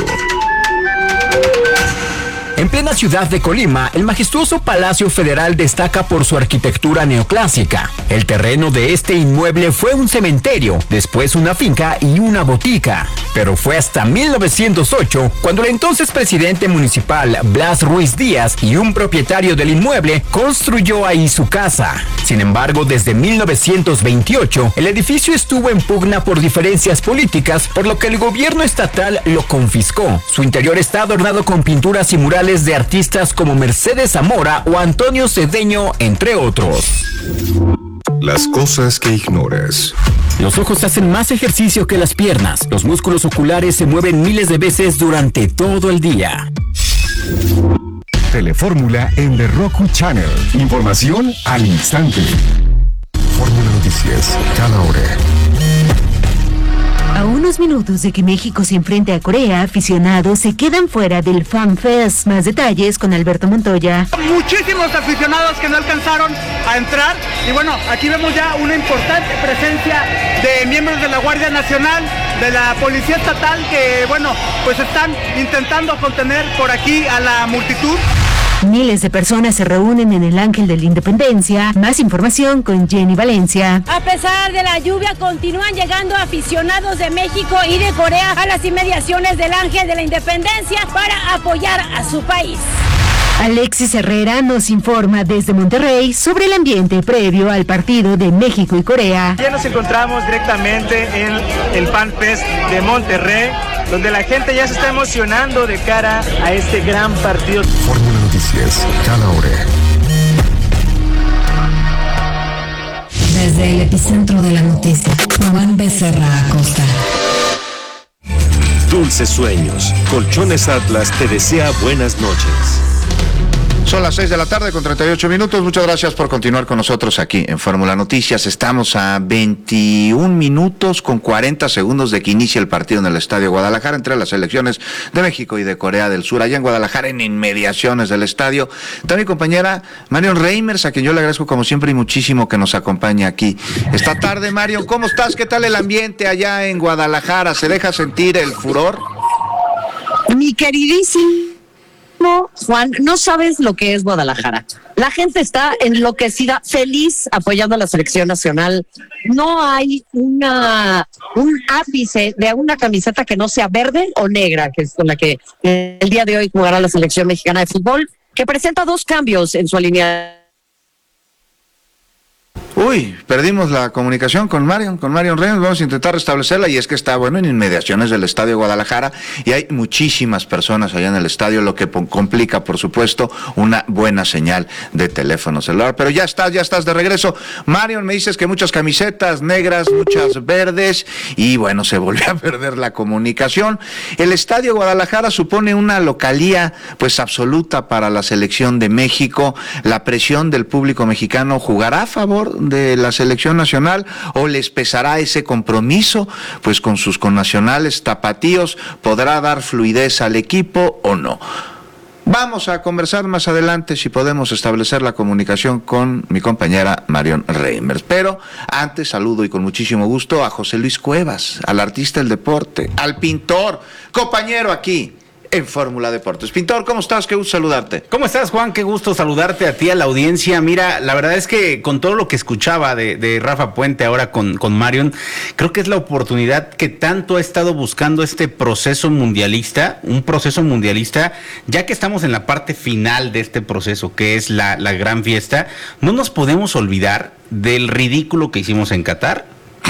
En plena ciudad de Colima, el majestuoso Palacio Federal destaca por su arquitectura neoclásica. El terreno de este inmueble fue un cementerio, después una finca y una botica. Pero fue hasta mil novecientos ocho cuando el entonces presidente municipal Blas Ruiz Díaz y un propietario del inmueble construyó ahí su casa. Sin embargo, desde mil novecientos veintiocho, el edificio estuvo en pugna por diferencias políticas, por lo que el gobierno estatal lo confiscó. Su interior está adornado con pinturas y murales de artistas como Mercedes Zamora o Antonio Cedeño, entre otros. Las cosas que ignoras. Los ojos hacen más ejercicio que las piernas. Los músculos oculares se mueven miles de veces durante todo el día. Telefórmula en The Roku Channel. Información al instante. Fórmula Noticias, cada hora. A unos minutos de que México se enfrente a Corea, aficionados se quedan fuera del Fan Fest. Más detalles con Alberto Montoya. Muchísimos aficionados que no alcanzaron a entrar. Y bueno, aquí vemos ya una importante presencia de miembros de la Guardia Nacional, de la Policía Estatal, que bueno, pues están intentando contener por aquí a la multitud. Miles de personas se reúnen en el Ángel de la Independencia. Más información con Jenny Valencia. A pesar de la lluvia, continúan llegando aficionados de México y de Corea a las inmediaciones del Ángel de la Independencia para apoyar a su país. Alexis Herrera nos informa desde Monterrey sobre el ambiente previo al partido de México y Corea. Ya nos encontramos directamente en el Fan Fest de Monterrey, donde la gente ya se está emocionando de cara a este gran partido. Fórmula Noticias, cada hora. Desde el epicentro de la noticia, Juan Becerra Acosta. Dulces sueños. Colchones Atlas te desea buenas noches. Son las seis de la tarde con treinta y ocho minutos. Muchas gracias por continuar con nosotros aquí en Fórmula Noticias. Estamos a veintiún minutos con cuarenta segundos de que inicie el partido en el Estadio Guadalajara entre las selecciones de México y de Corea del Sur. Allá en Guadalajara, en inmediaciones del estadio, está mi compañera Marion Reimers, a quien yo le agradezco como siempre y muchísimo que nos acompañe aquí esta tarde. Marion, ¿cómo estás? ¿Qué tal el ambiente allá en Guadalajara? ¿Se deja sentir el furor? Mi queridísimo Juan, no sabes lo que es Guadalajara. La gente está enloquecida, feliz, apoyando a la selección nacional. No hay una un ápice de una camiseta que no sea verde o negra, que es con la que el día de hoy jugará la selección mexicana de fútbol, que presenta dos cambios en su alineación. Uy, perdimos la comunicación con Marion, con Marion Reynolds. Vamos a intentar restablecerla, y es que está, bueno, en inmediaciones del Estadio Guadalajara y hay muchísimas personas allá en el estadio, lo que complica, por supuesto, una buena señal de teléfono celular. Pero ya estás, ya estás de regreso. Marion, me dices que muchas camisetas negras, muchas verdes, y bueno, se volvió a perder la comunicación. El Estadio Guadalajara supone una localía, pues, absoluta para la selección de México. La presión del público mexicano jugará a favor de la selección nacional, o les pesará ese compromiso pues con sus connacionales tapatíos. ¿Podrá dar fluidez al equipo o no? Vamos a conversar más adelante si podemos establecer la comunicación con mi compañera Marion Reimers. Pero antes saludo y con muchísimo gusto a José Luis Cuevas, al artista del deporte, al pintor, compañero aquí en Fórmula Deportes. Pintor, ¿cómo estás? Qué gusto saludarte. ¿Cómo estás, Juan? Qué gusto saludarte a ti, a la audiencia. Mira, la verdad es que con todo lo que escuchaba de, de Rafa Puente ahora con, con Marion, creo que es la oportunidad que tanto ha estado buscando este proceso mundialista, un proceso mundialista, ya que estamos en la parte final de este proceso, que es la, la gran fiesta. No nos podemos olvidar del ridículo que hicimos en Qatar,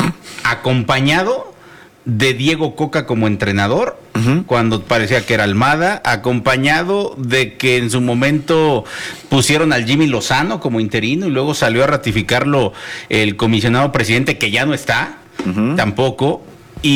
acompañado de Diego Coca como entrenador, uh-huh. cuando parecía que era Almada, acompañado de que en su momento pusieron al Jimmy Lozano como interino y luego salió a ratificarlo el comisionado presidente, que ya no está, uh-huh. tampoco.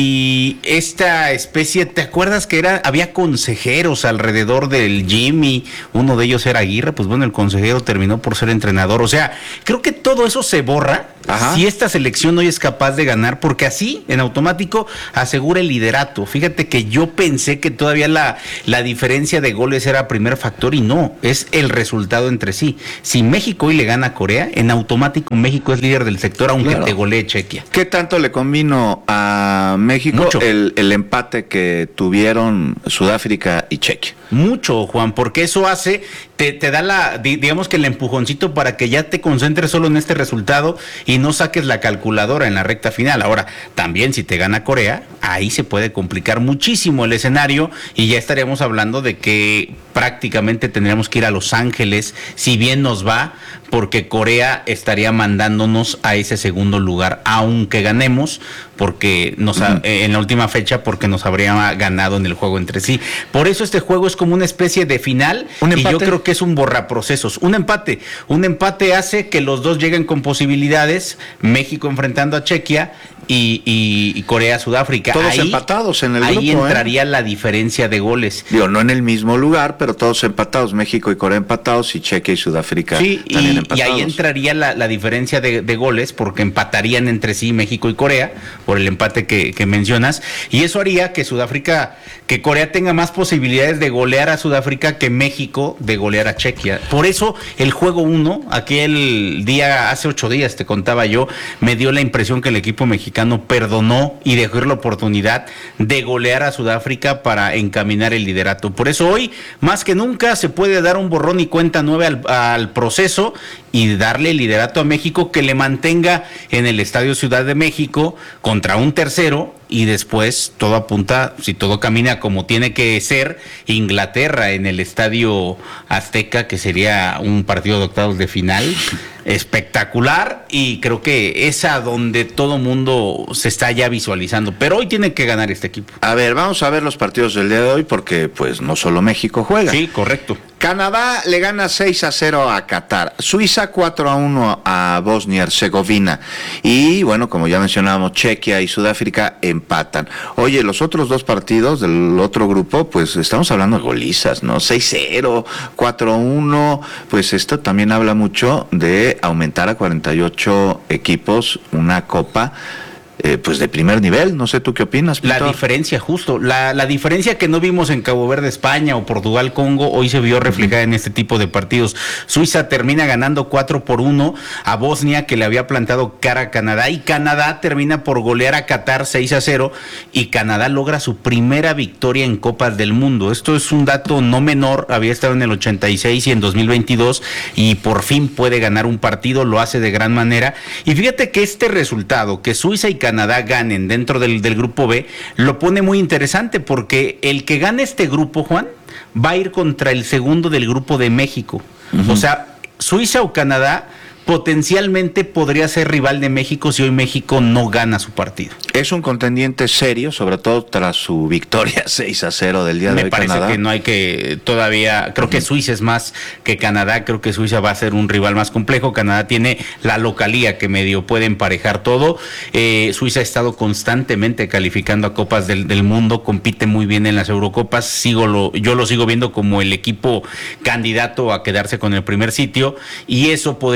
Y esta especie, ¿te acuerdas que era había consejeros alrededor del Jimmy? Uno de ellos era Aguirre, pues bueno, el consejero terminó por ser entrenador. O sea, creo que todo eso se borra Ajá. si esta selección hoy es capaz de ganar, porque así, en automático, asegura el liderato. Fíjate que yo pensé que todavía la, la diferencia de goles era primer factor y no, es el resultado entre sí. Si México hoy le gana a Corea, en automático México es líder del sector, aunque claro. te golee Chequia. ¿Qué tanto le convino a México el, el empate que tuvieron Sudáfrica y Chequia? Mucho, Juan, porque eso hace, te, te da la, digamos que el empujoncito para que ya te concentres solo en este resultado y no saques la calculadora en la recta final. Ahora, también si te gana Corea, ahí se puede complicar muchísimo el escenario y ya estaríamos hablando de que prácticamente tendríamos que ir a Los Ángeles, si bien nos va, porque Corea estaría mandándonos a ese segundo lugar, aunque ganemos, porque nos ha, en la última fecha, porque nos habría ganado en el juego entre sí. Por eso este juego es como una especie de final, y yo creo que es un borraprocesos. Un empate, un empate hace que los dos lleguen con posibilidades, México enfrentando a Chequia y, y, y Corea Sudáfrica. Todos ahí, empatados en el ahí grupo. Ahí entraría ¿eh? la diferencia de goles. Digo, no en el mismo lugar, pero todos empatados, México y Corea empatados y Chequia y Sudáfrica sí, también y, empatados. Y ahí entraría la, la diferencia de, de goles, porque empatarían entre sí México y Corea, por el empate que, que mencionas, y eso haría que Sudáfrica, que Corea tenga más posibilidades de golear a Sudáfrica que México de golear a Chequia. Por eso el juego uno, aquel día, hace ocho días te contaba yo, me dio la impresión que el equipo mexicano perdonó y dejó la oportunidad de golear a Sudáfrica para encaminar el liderato. Por eso hoy, más que nunca, se puede dar un borrón y cuenta nueva al, al proceso y darle el liderato a México, que le mantenga en el Estadio Ciudad de México contra un tercero, y después todo apunta, si todo camina como tiene que ser, Inglaterra en el Estadio Azteca, que sería un partido de octavos de final espectacular, y creo que es a donde todo mundo se está ya visualizando, pero hoy tiene que ganar este equipo. A ver, vamos a ver los partidos del día de hoy, porque pues no solo México juega. Sí, correcto. Canadá le gana seis a cero a Qatar, Suiza cuatro a uno a Bosnia y Herzegovina, y bueno, como ya mencionábamos, Chequia y Sudáfrica empatan. Oye, los otros dos partidos del otro grupo, pues estamos hablando de golizas, ¿no? seis cero, cuatro uno, pues esto también habla mucho de aumentar a cuarenta y ocho equipos una copa, Eh, pues de primer nivel. No sé, ¿tú qué opinas, Pintor? La diferencia, justo, la, la diferencia que no vimos en Cabo Verde, España o Portugal, Congo, hoy se vio reflejada en este tipo de partidos. Suiza termina ganando cuatro por uno a Bosnia, que le había plantado cara a Canadá, y Canadá termina por golear a Qatar seis a cero, y Canadá logra su primera victoria en Copas del Mundo. Esto es un dato no menor, había estado en el ochenta y seis y en dos mil veintidós, y por fin puede ganar un partido, lo hace de gran manera. Y fíjate que este resultado, que Suiza y Canadá Canadá ganen dentro del, del grupo B, lo pone muy interesante, porque el que gane este grupo, Juan, va a ir contra el segundo del grupo de México. Uh-huh. O sea, Suiza o Canadá potencialmente podría ser rival de México si hoy México no gana su partido. Es un contendiente serio, sobre todo tras su victoria seis a cero del día de hoy. Me parece Canadá. que no hay que todavía, creo uh-huh. que Suiza es más que Canadá, creo que Suiza va a ser un rival más complejo. Canadá tiene la localía que medio puede emparejar todo. Eh, Suiza ha estado constantemente calificando a Copas del, del Mundo, compite muy bien en las Eurocopas, sigo lo, yo lo sigo viendo como el equipo candidato a quedarse con el primer sitio, y eso podría ser que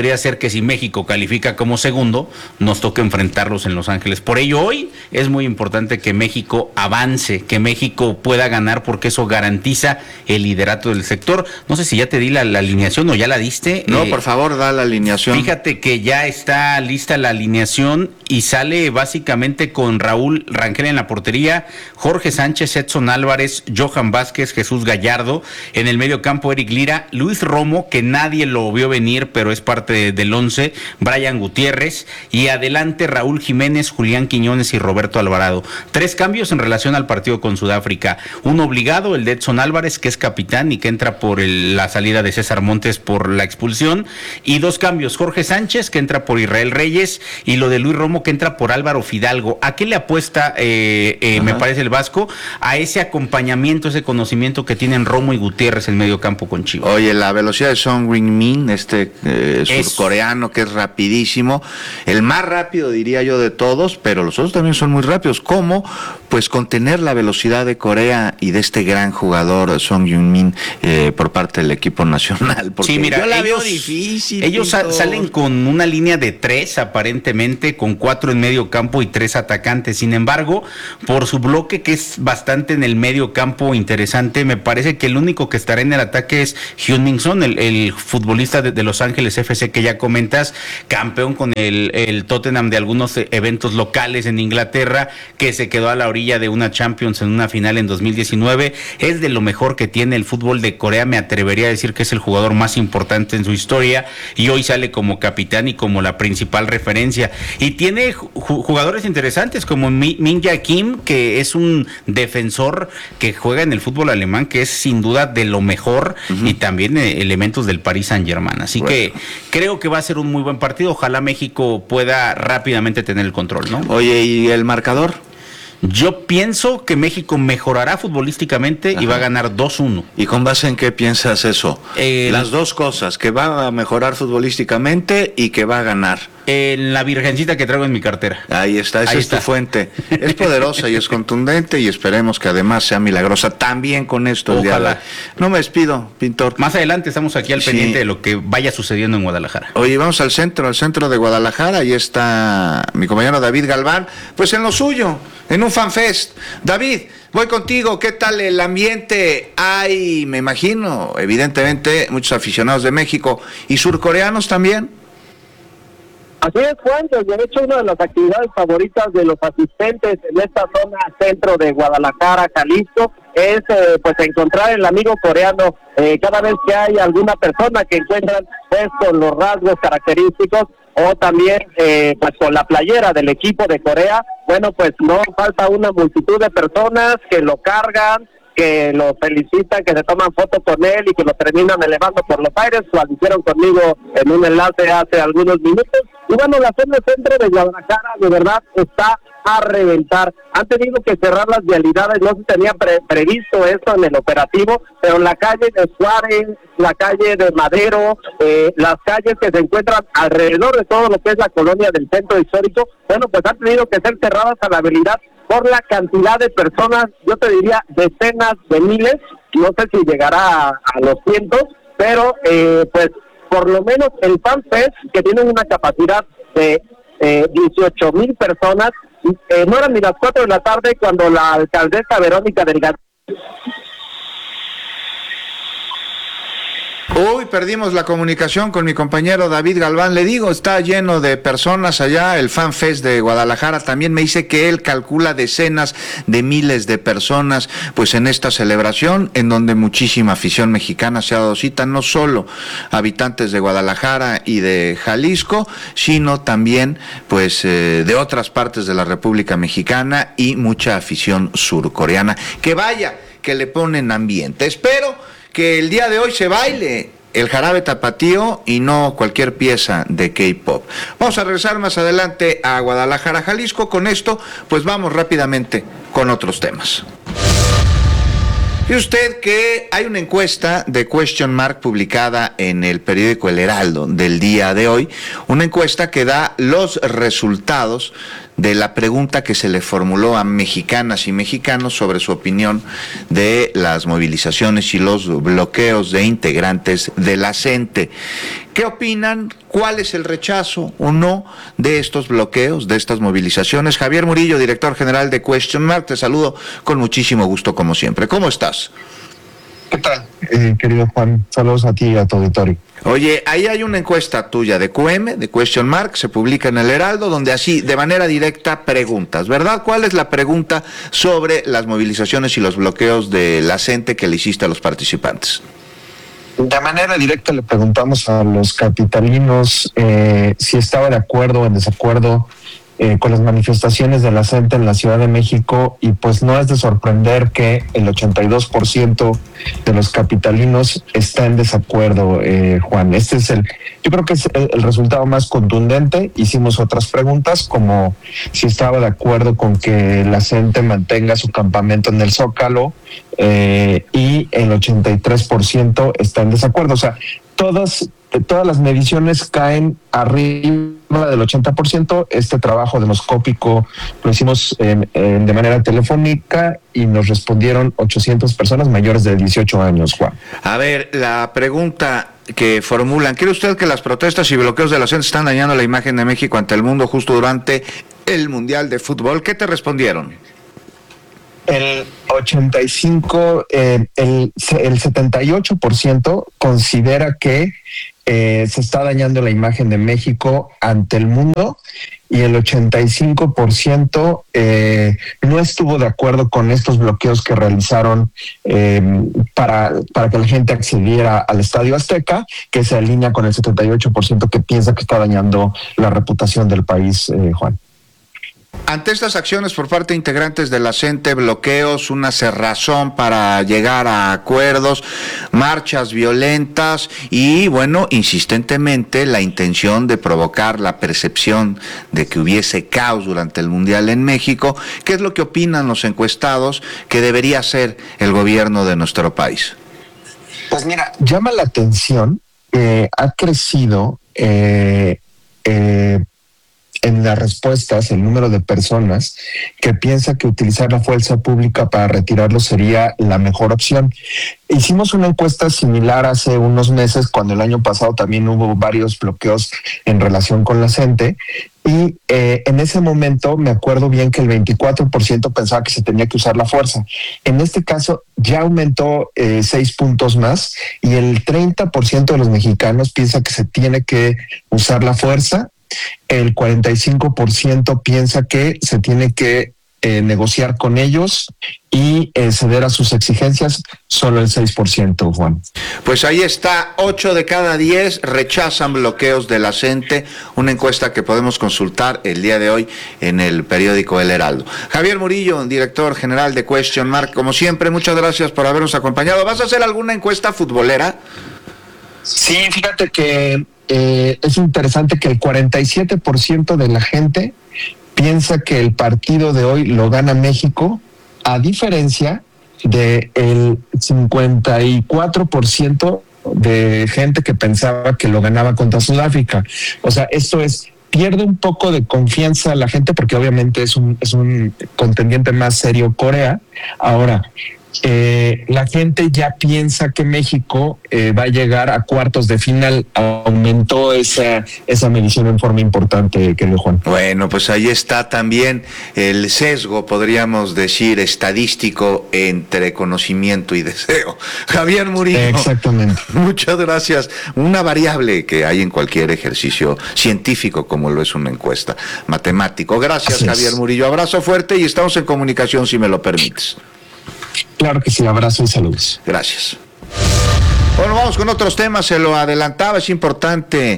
que si México califica como segundo, nos toca enfrentarlos en Los Ángeles. Por ello, hoy es muy importante que México avance, que México pueda ganar, porque eso garantiza el liderato del sector. No sé si ya te di la, la alineación o ya la diste. No, eh, por favor, da la alineación. Fíjate que ya está lista la alineación y sale básicamente con Raúl Rangel en la portería, Jorge Sánchez, Edson Álvarez, Johan Vázquez, Jesús Gallardo, en el medio campo Eric Lira, Luis Romo, que nadie lo vio venir, pero es parte de, del once, Brian Gutiérrez, y adelante Raúl Jiménez, Julián Quiñones y Roberto Alvarado. Tres cambios en relación al partido con Sudáfrica. Uno obligado, el de Edson Álvarez, que es capitán y que entra por el, la salida de César Montes por la expulsión, y dos cambios, Jorge Sánchez, que entra por Israel Reyes, y lo de Luis Romo, que entra por Álvaro Fidalgo. ¿A qué le apuesta, eh, eh, me parece, el Vasco? A ese acompañamiento, ese conocimiento que tienen Romo y Gutiérrez en medio campo con Chivas. Oye, la velocidad de Son Heung-min, este eh, surcoreano que es rapidísimo, el más rápido diría yo de todos, pero los otros también son muy rápidos. ¿Cómo? Pues contener la velocidad de Corea y de este gran jugador Son Heung-min eh, por parte del equipo nacional. Porque sí, mira, yo la ellos, veo difícil. Ellos sa- salen con una línea de tres, aparentemente, con cuatro en medio campo y tres atacantes. Sin embargo, por su bloque, que es bastante en el medio campo interesante, me parece que el único que estará en el ataque es Heung-min Son, el, el futbolista de, de Los Ángeles F C que ya comentas, campeón con el, el Tottenham de algunos eventos locales en Inglaterra, que se quedó a la orilla de una Champions en una final en dos mil diecinueve. Es de lo mejor que tiene el fútbol de Corea, me atrevería a decir que es el jugador más importante en su historia, y hoy sale como capitán y como la principal referencia. Y tiene jugadores interesantes como Min Jae Kim, que es un defensor que juega en el fútbol alemán, que es sin duda de lo mejor, uh-huh. y también eh, elementos del Paris Saint-Germain. Así bueno. que creo que va a ser un muy buen partido. Ojalá México pueda rápidamente tener el control, ¿no? Oye, ¿y el marcador? Yo pienso que México mejorará futbolísticamente. Ajá. Y va a ganar dos uno. ¿Y con base en qué piensas eso? Eh, Las dos cosas, que va a mejorar futbolísticamente y que va a ganar. En la virgencita que traigo en mi cartera. Ahí está, esa Ahí es está. tu fuente. Es poderosa y es contundente, y esperemos que además sea milagrosa también con esto. Ojalá. No me despido, Pintor. Más adelante estamos aquí al sí. pendiente de lo que vaya sucediendo en Guadalajara. Oye, vamos al centro, al centro de Guadalajara. Ahí está mi compañero David Galván, pues en lo suyo, en un fanfest. David, voy contigo. ¿Qué tal el ambiente? Hay, me imagino, evidentemente, muchos aficionados de México y surcoreanos también. Así es, Juan, de hecho una de las actividades favoritas de los asistentes en esta zona centro de Guadalajara, Jalisco, es eh, pues encontrar el amigo coreano eh, cada vez que hay alguna persona que encuentran pues con los rasgos característicos, o también eh, pues con la playera del equipo de Corea. Bueno, pues no falta una multitud de personas que lo cargan, que lo felicitan, que se toman fotos con él y que lo terminan elevando por los aires. Lo hicieron conmigo en un enlace hace algunos minutos. Y bueno, la zona centro de Guadalajara de verdad está a reventar. Han tenido que cerrar las vialidades, no se tenía pre- previsto eso en el operativo, pero la calle de Suárez, la calle de Madero, eh, las calles que se encuentran alrededor de todo lo que es la colonia del centro histórico, bueno, pues han tenido que ser cerradas a la habilidad por la cantidad de personas, yo te diría decenas de miles, no sé si llegará a, a los cientos, pero eh, pues por lo menos el FanFest, que tiene una capacidad de eh, dieciocho mil personas, eh, no eran ni las cuatro de la tarde cuando la alcaldesa Verónica Delgado. Uy, perdimos la comunicación con mi compañero David Galván. Le digo, está lleno de personas allá, el FanFest de Guadalajara. También me dice que él calcula decenas de miles de personas, pues en esta celebración, en donde muchísima afición mexicana se ha dado cita, no solo habitantes de Guadalajara y de Jalisco, sino también, pues, eh, de otras partes de la República Mexicana y mucha afición surcoreana. Que vaya, que le ponen ambiente. Espero que el día de hoy se baile el jarabe tapatío y no cualquier pieza de K-pop. Vamos a regresar más adelante a Guadalajara, Jalisco. Con esto, pues vamos rápidamente con otros temas. Fíjese usted que hay una encuesta de Question Mark publicada en el periódico El Heraldo del día de hoy, una encuesta que da los resultados de la pregunta que se le formuló a mexicanas y mexicanos sobre su opinión de las movilizaciones y los bloqueos de integrantes de la CENTE. ¿Qué opinan? ¿Cuál es el rechazo o no de estos bloqueos, de estas movilizaciones? Javier Murillo, director general de Question Mark, te saludo con muchísimo gusto como siempre. ¿Cómo estás? ¿Qué tal, eh, querido Juan? Saludos a ti y a tu auditorio. Oye, ahí hay una encuesta tuya de Q M, de Question Mark, se publica en el Heraldo, donde así, de manera directa, preguntas, ¿verdad? ¿Cuál es la pregunta sobre las movilizaciones y los bloqueos de la CENTE que le hiciste a los participantes? De manera directa le preguntamos a los capitalinos eh, si estaba de acuerdo o en desacuerdo Eh, con las manifestaciones de la CENTE en la Ciudad de México, y pues no es de sorprender que el ochenta y dos por ciento de los capitalinos está en desacuerdo, eh, Juan. Este es el, yo creo que es el, el resultado más contundente. Hicimos otras preguntas como si estaba de acuerdo con que la CENTE mantenga su campamento en el Zócalo, eh, y el ochenta y tres por ciento está en desacuerdo. O sea, todas todas las mediciones caen arriba del ochenta por ciento. Este trabajo demoscópico lo hicimos en, en, de manera telefónica y nos respondieron ochocientas personas mayores de dieciocho años, Juan. A ver, la pregunta que formulan: ¿cree usted que las protestas y bloqueos de la CENTE están dañando la imagen de México ante el mundo justo durante el Mundial de Fútbol? ¿Qué te respondieron? El ochenta y cinco, eh, el, el setenta y ocho por ciento considera que eh, se está dañando la imagen de México ante el mundo, y el ochenta y cinco por ciento eh, no estuvo de acuerdo con estos bloqueos que realizaron eh, para, para que la gente accediera al Estadio Azteca, que se alinea con el setenta y ocho por ciento que piensa que está dañando la reputación del país, eh, Juan. Ante estas acciones por parte de integrantes de la CENTE, bloqueos, una cerrazón para llegar a acuerdos, marchas violentas y, bueno, insistentemente la intención de provocar la percepción de que hubiese caos durante el Mundial en México, ¿qué es lo que opinan los encuestados que debería hacer el gobierno de nuestro país? Pues mira, llama la atención que ha crecido eh, eh, en las respuestas el número de personas que piensa que utilizar la fuerza pública para retirarlo sería la mejor opción. Hicimos una encuesta similar hace unos meses, cuando el año pasado también hubo varios bloqueos en relación con la CENTE, y eh, en ese momento me acuerdo bien que el veinticuatro por ciento pensaba que se tenía que usar la fuerza. En este caso ya aumentó eh, seis puntos más, y el treinta por ciento de los mexicanos piensa que se tiene que usar la fuerza. El cuarenta y cinco por ciento piensa que se tiene que eh, negociar con ellos y eh, ceder a sus exigencias. Solo el seis por ciento, Juan. Pues ahí está, ocho de cada diez rechazan bloqueos de la CENTE, una encuesta que podemos consultar el día de hoy en el periódico El Heraldo. Javier Murillo, director general de Question Mark, como siempre, muchas gracias por habernos acompañado. ¿Vas a hacer alguna encuesta futbolera? Sí, fíjate que Eh, es interesante que el cuarenta y siete por ciento de la gente piensa que el partido de hoy lo gana México, a diferencia de el cincuenta y cuatro por ciento de gente que pensaba que lo ganaba contra Sudáfrica. O sea, esto es, pierde un poco de confianza la gente, porque obviamente es un, es un contendiente más serio Corea. Ahora, Eh, la gente ya piensa que México eh, va a llegar a cuartos de final. Aumentó esa, esa medición en forma importante, querido Juan. Bueno, pues ahí está también el sesgo, podríamos decir, estadístico entre conocimiento y deseo. Javier Murillo. Exactamente. Muchas gracias. Una variable que hay en cualquier ejercicio científico, como lo es una encuesta, matemático. Gracias, Así Javier es. Murillo. Abrazo fuerte y estamos en comunicación, si me lo permites. Claro que sí, abrazo y saludos. Gracias. Bueno, vamos con otros temas, se lo adelantaba, es importante.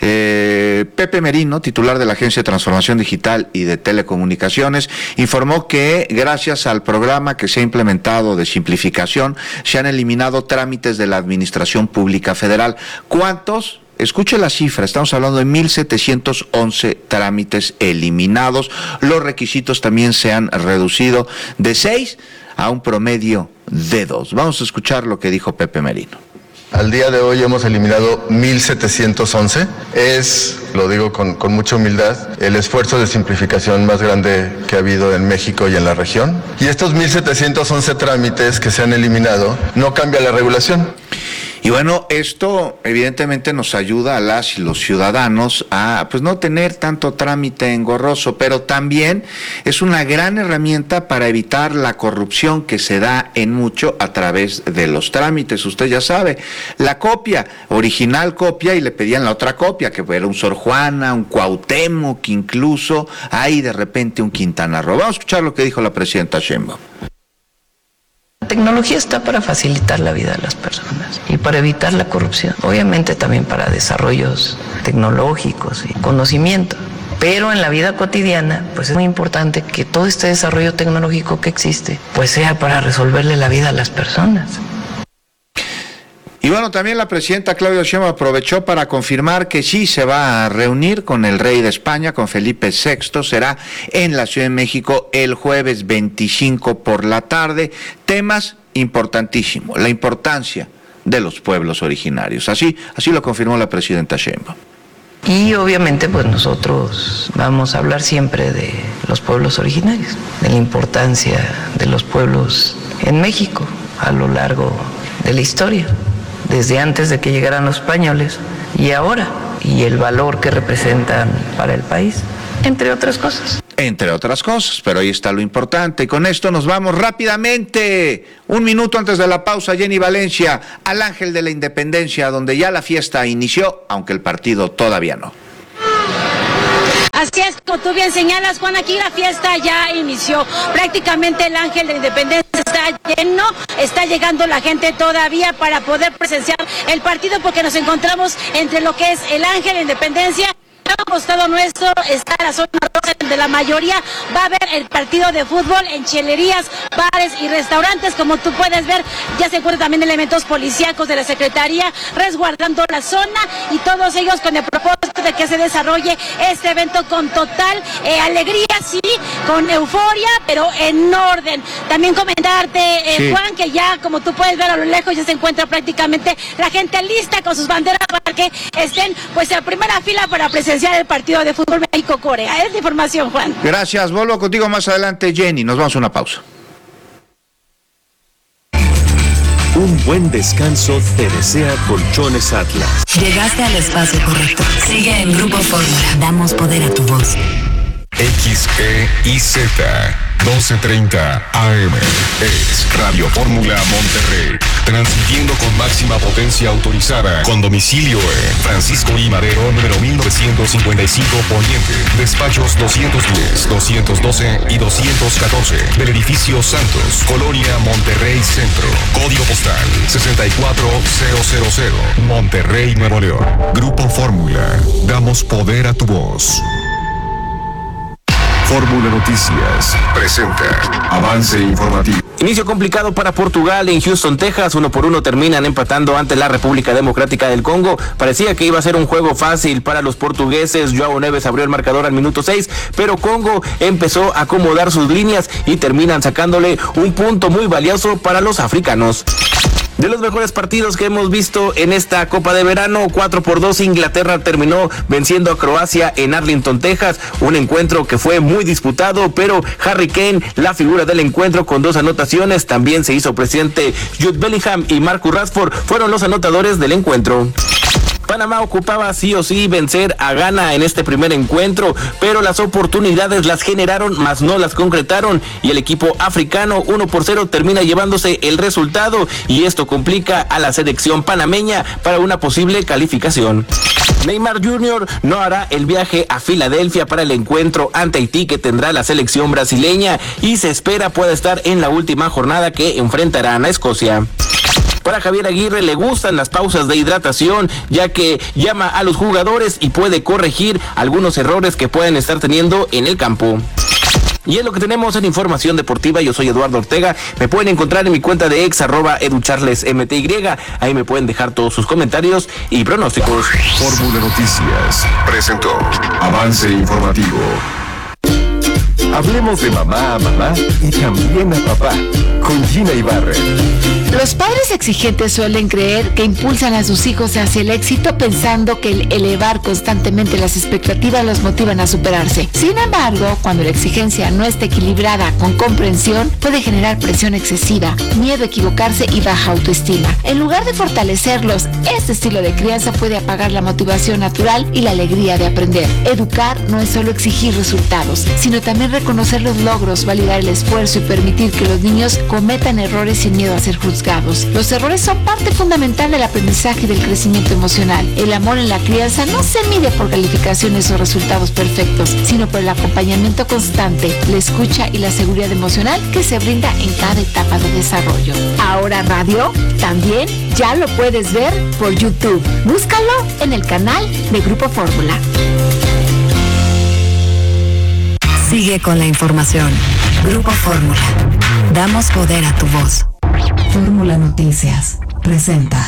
Eh, Pepe Merino, titular de la Agencia de Transformación Digital y de Telecomunicaciones, informó que gracias al programa que se ha implementado de simplificación, se han eliminado trámites de la Administración Pública Federal. ¿Cuántos? Escuche la cifra, estamos hablando de mil setecientos once trámites eliminados. Los requisitos también se han reducido de seis a un promedio de dos. Vamos a escuchar lo que dijo Pepe Merino. Al día de hoy hemos eliminado mil setecientos once. Es, lo digo con, con mucha humildad, el esfuerzo de simplificación más grande que ha habido en México y en la región. Y estos mil setecientos once trámites que se han eliminado no cambia la regulación. Y bueno, esto evidentemente nos ayuda a las y los ciudadanos a pues no tener tanto trámite engorroso, pero también es una gran herramienta para evitar la corrupción que se da en mucho a través de los trámites. Usted ya sabe, la copia, original copia, y le pedían la otra copia, que era un Sor Juana, un Cuauhtémoc, incluso hay de repente un Quintana Roo. Vamos a escuchar lo que dijo la presidenta Sheinbaum. La tecnología está para facilitar la vida de las personas y para evitar la corrupción, obviamente también para desarrollos tecnológicos y conocimiento, pero en la vida cotidiana pues es muy importante que todo este desarrollo tecnológico que existe pues sea para resolverle la vida a las personas. Y bueno, también la presidenta Claudia Sheinbaum aprovechó para confirmar que sí se va a reunir con el rey de España, con Felipe sexto, será en la Ciudad de México el jueves veinticinco por la tarde. Temas importantísimos, la importancia de los pueblos originarios. Así, así lo confirmó la presidenta Sheinbaum. Y obviamente pues nosotros vamos a hablar siempre de los pueblos originarios, de la importancia de los pueblos en México a lo largo de la historia, desde antes de que llegaran los españoles y ahora, y el valor que representan para el país, entre otras cosas. Entre otras cosas, pero ahí está lo importante. Y con esto nos vamos rápidamente, un minuto antes de la pausa, Jenny Valencia, al Ángel de la Independencia, donde ya la fiesta inició, aunque el partido todavía no. Así es, como tú bien señalas, Juan, aquí la fiesta ya inició. Prácticamente el Ángel de la Independencia está lleno, está llegando la gente todavía para poder presenciar el partido, porque nos encontramos entre lo que es el Ángel de la Independencia. A costado nuestro está la zona rosa, de la mayoría va a haber el partido de fútbol en chelerías, bares y restaurantes. Como tú puedes ver, ya se encuentran también elementos policíacos de la Secretaría resguardando la zona, y todos ellos con el propósito de que se desarrolle este evento con total eh, alegría, sí, con euforia, pero en orden. También comentarte, eh, sí. Juan, que ya como tú puedes ver a lo lejos ya se encuentra prácticamente la gente lista con sus banderas para que estén pues en primera fila para presenciar el partido de fútbol México-Corea. Es la información, Juan. Gracias, vuelvo contigo más adelante, Jenny. Nos vamos a una pausa. Un buen descanso te desea Colchones Atlas. Llegaste al espacio correcto. Sigue en Grupo Fórmula. Damos poder a tu voz. X E I Z doce treinta A M es Radio Fórmula Monterrey, transmitiendo con máxima potencia autorizada, con domicilio en Francisco I. Madero, número mil novecientos cincuenta y cinco Poniente, despachos doscientos diez, doscientos doce y doscientos catorce, del edificio Santos, Colonia Monterrey Centro, código postal sesenta y cuatro mil, Monterrey, Nuevo León. Grupo Fórmula, damos poder a tu voz. Fórmula Noticias presenta avance informativo. Inicio complicado para Portugal en Houston, Texas. Uno por uno terminan empatando ante la República Democrática del Congo. Parecía que iba a ser un juego fácil para los portugueses. João Neves abrió el marcador al minuto seis, pero Congo empezó a acomodar sus líneas y terminan sacándole un punto muy valioso para los africanos. De los mejores partidos que hemos visto en esta Copa de Verano, cuatro por dos Inglaterra terminó venciendo a Croacia en Arlington, Texas, un encuentro que fue muy disputado, pero Harry Kane, la figura del encuentro con dos anotaciones, también se hizo presente Jude Bellingham y Marcus Rashford, fueron los anotadores del encuentro. Panamá ocupaba sí o sí vencer a Ghana en este primer encuentro, pero las oportunidades las generaron, mas no las concretaron, y el equipo africano uno por cero termina llevándose el resultado, y esto complica a la selección panameña para una posible calificación. Neymar junior no hará el viaje a Filadelfia para el encuentro ante Haití que tendrá la selección brasileña, y se espera pueda estar en la última jornada que enfrentarán a Escocia. Para Javier Aguirre le gustan las pausas de hidratación, ya que llama a los jugadores y puede corregir algunos errores que pueden estar teniendo en el campo. Y es lo que tenemos en Información Deportiva. Yo soy Eduardo Ortega. Me pueden encontrar en mi cuenta de ex, arroba educharlesmty. Ahí me pueden dejar todos sus comentarios y pronósticos. Fórmula Noticias presentó avance informativo. Hablemos de mamá a mamá y también a papá con Gina Ibarra. Los padres exigentes suelen creer que impulsan a sus hijos hacia el éxito pensando que el elevar constantemente las expectativas los motivan a superarse. Sin embargo, cuando la exigencia no está equilibrada con comprensión, puede generar presión excesiva, miedo a equivocarse y baja autoestima. En lugar de fortalecerlos, este estilo de crianza puede apagar la motivación natural y la alegría de aprender. Educar no es solo exigir resultados, sino también reconocer los logros, validar el esfuerzo y permitir que los niños cometan errores sin miedo a ser juzgados. Los errores son parte fundamental del aprendizaje y del crecimiento emocional. El amor en la crianza no se mide por calificaciones o resultados perfectos, sino por el acompañamiento constante, la escucha y la seguridad emocional que se brinda en cada etapa de desarrollo. Ahora Radio también ya lo puedes ver por YouTube. Búscalo en el canal de Grupo Fórmula. Sigue con la información. Grupo Fórmula. Damos poder a tu voz. Fórmula Noticias presenta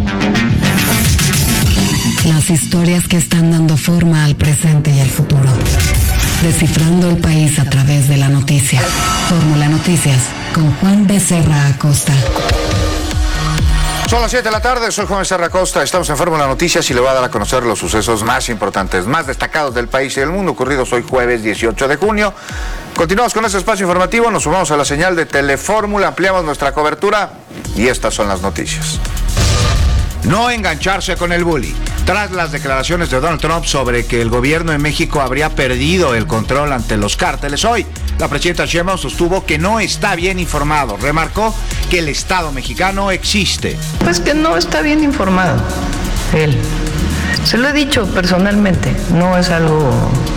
las historias que están dando forma al presente y al futuro. Descifrando el país a través de la noticia. Fórmula Noticias con Juan Becerra Acosta. Son las siete de la tarde, soy Juan Becerra Acosta, estamos en Fórmula Noticias y le voy a dar a conocer los sucesos más importantes, más destacados del país y del mundo, ocurridos hoy jueves dieciocho de junio. Continuamos con este espacio informativo, nos sumamos a la señal de Telefórmula, ampliamos nuestra cobertura y estas son las noticias. No engancharse con el bullying. Tras las declaraciones de Donald Trump sobre que el gobierno de México habría perdido el control ante los cárteles, hoy la presidenta Sheinbaum sostuvo que no está bien informado. Remarcó que el Estado mexicano existe. Pues que no está bien informado él. Se lo he dicho personalmente, no es algo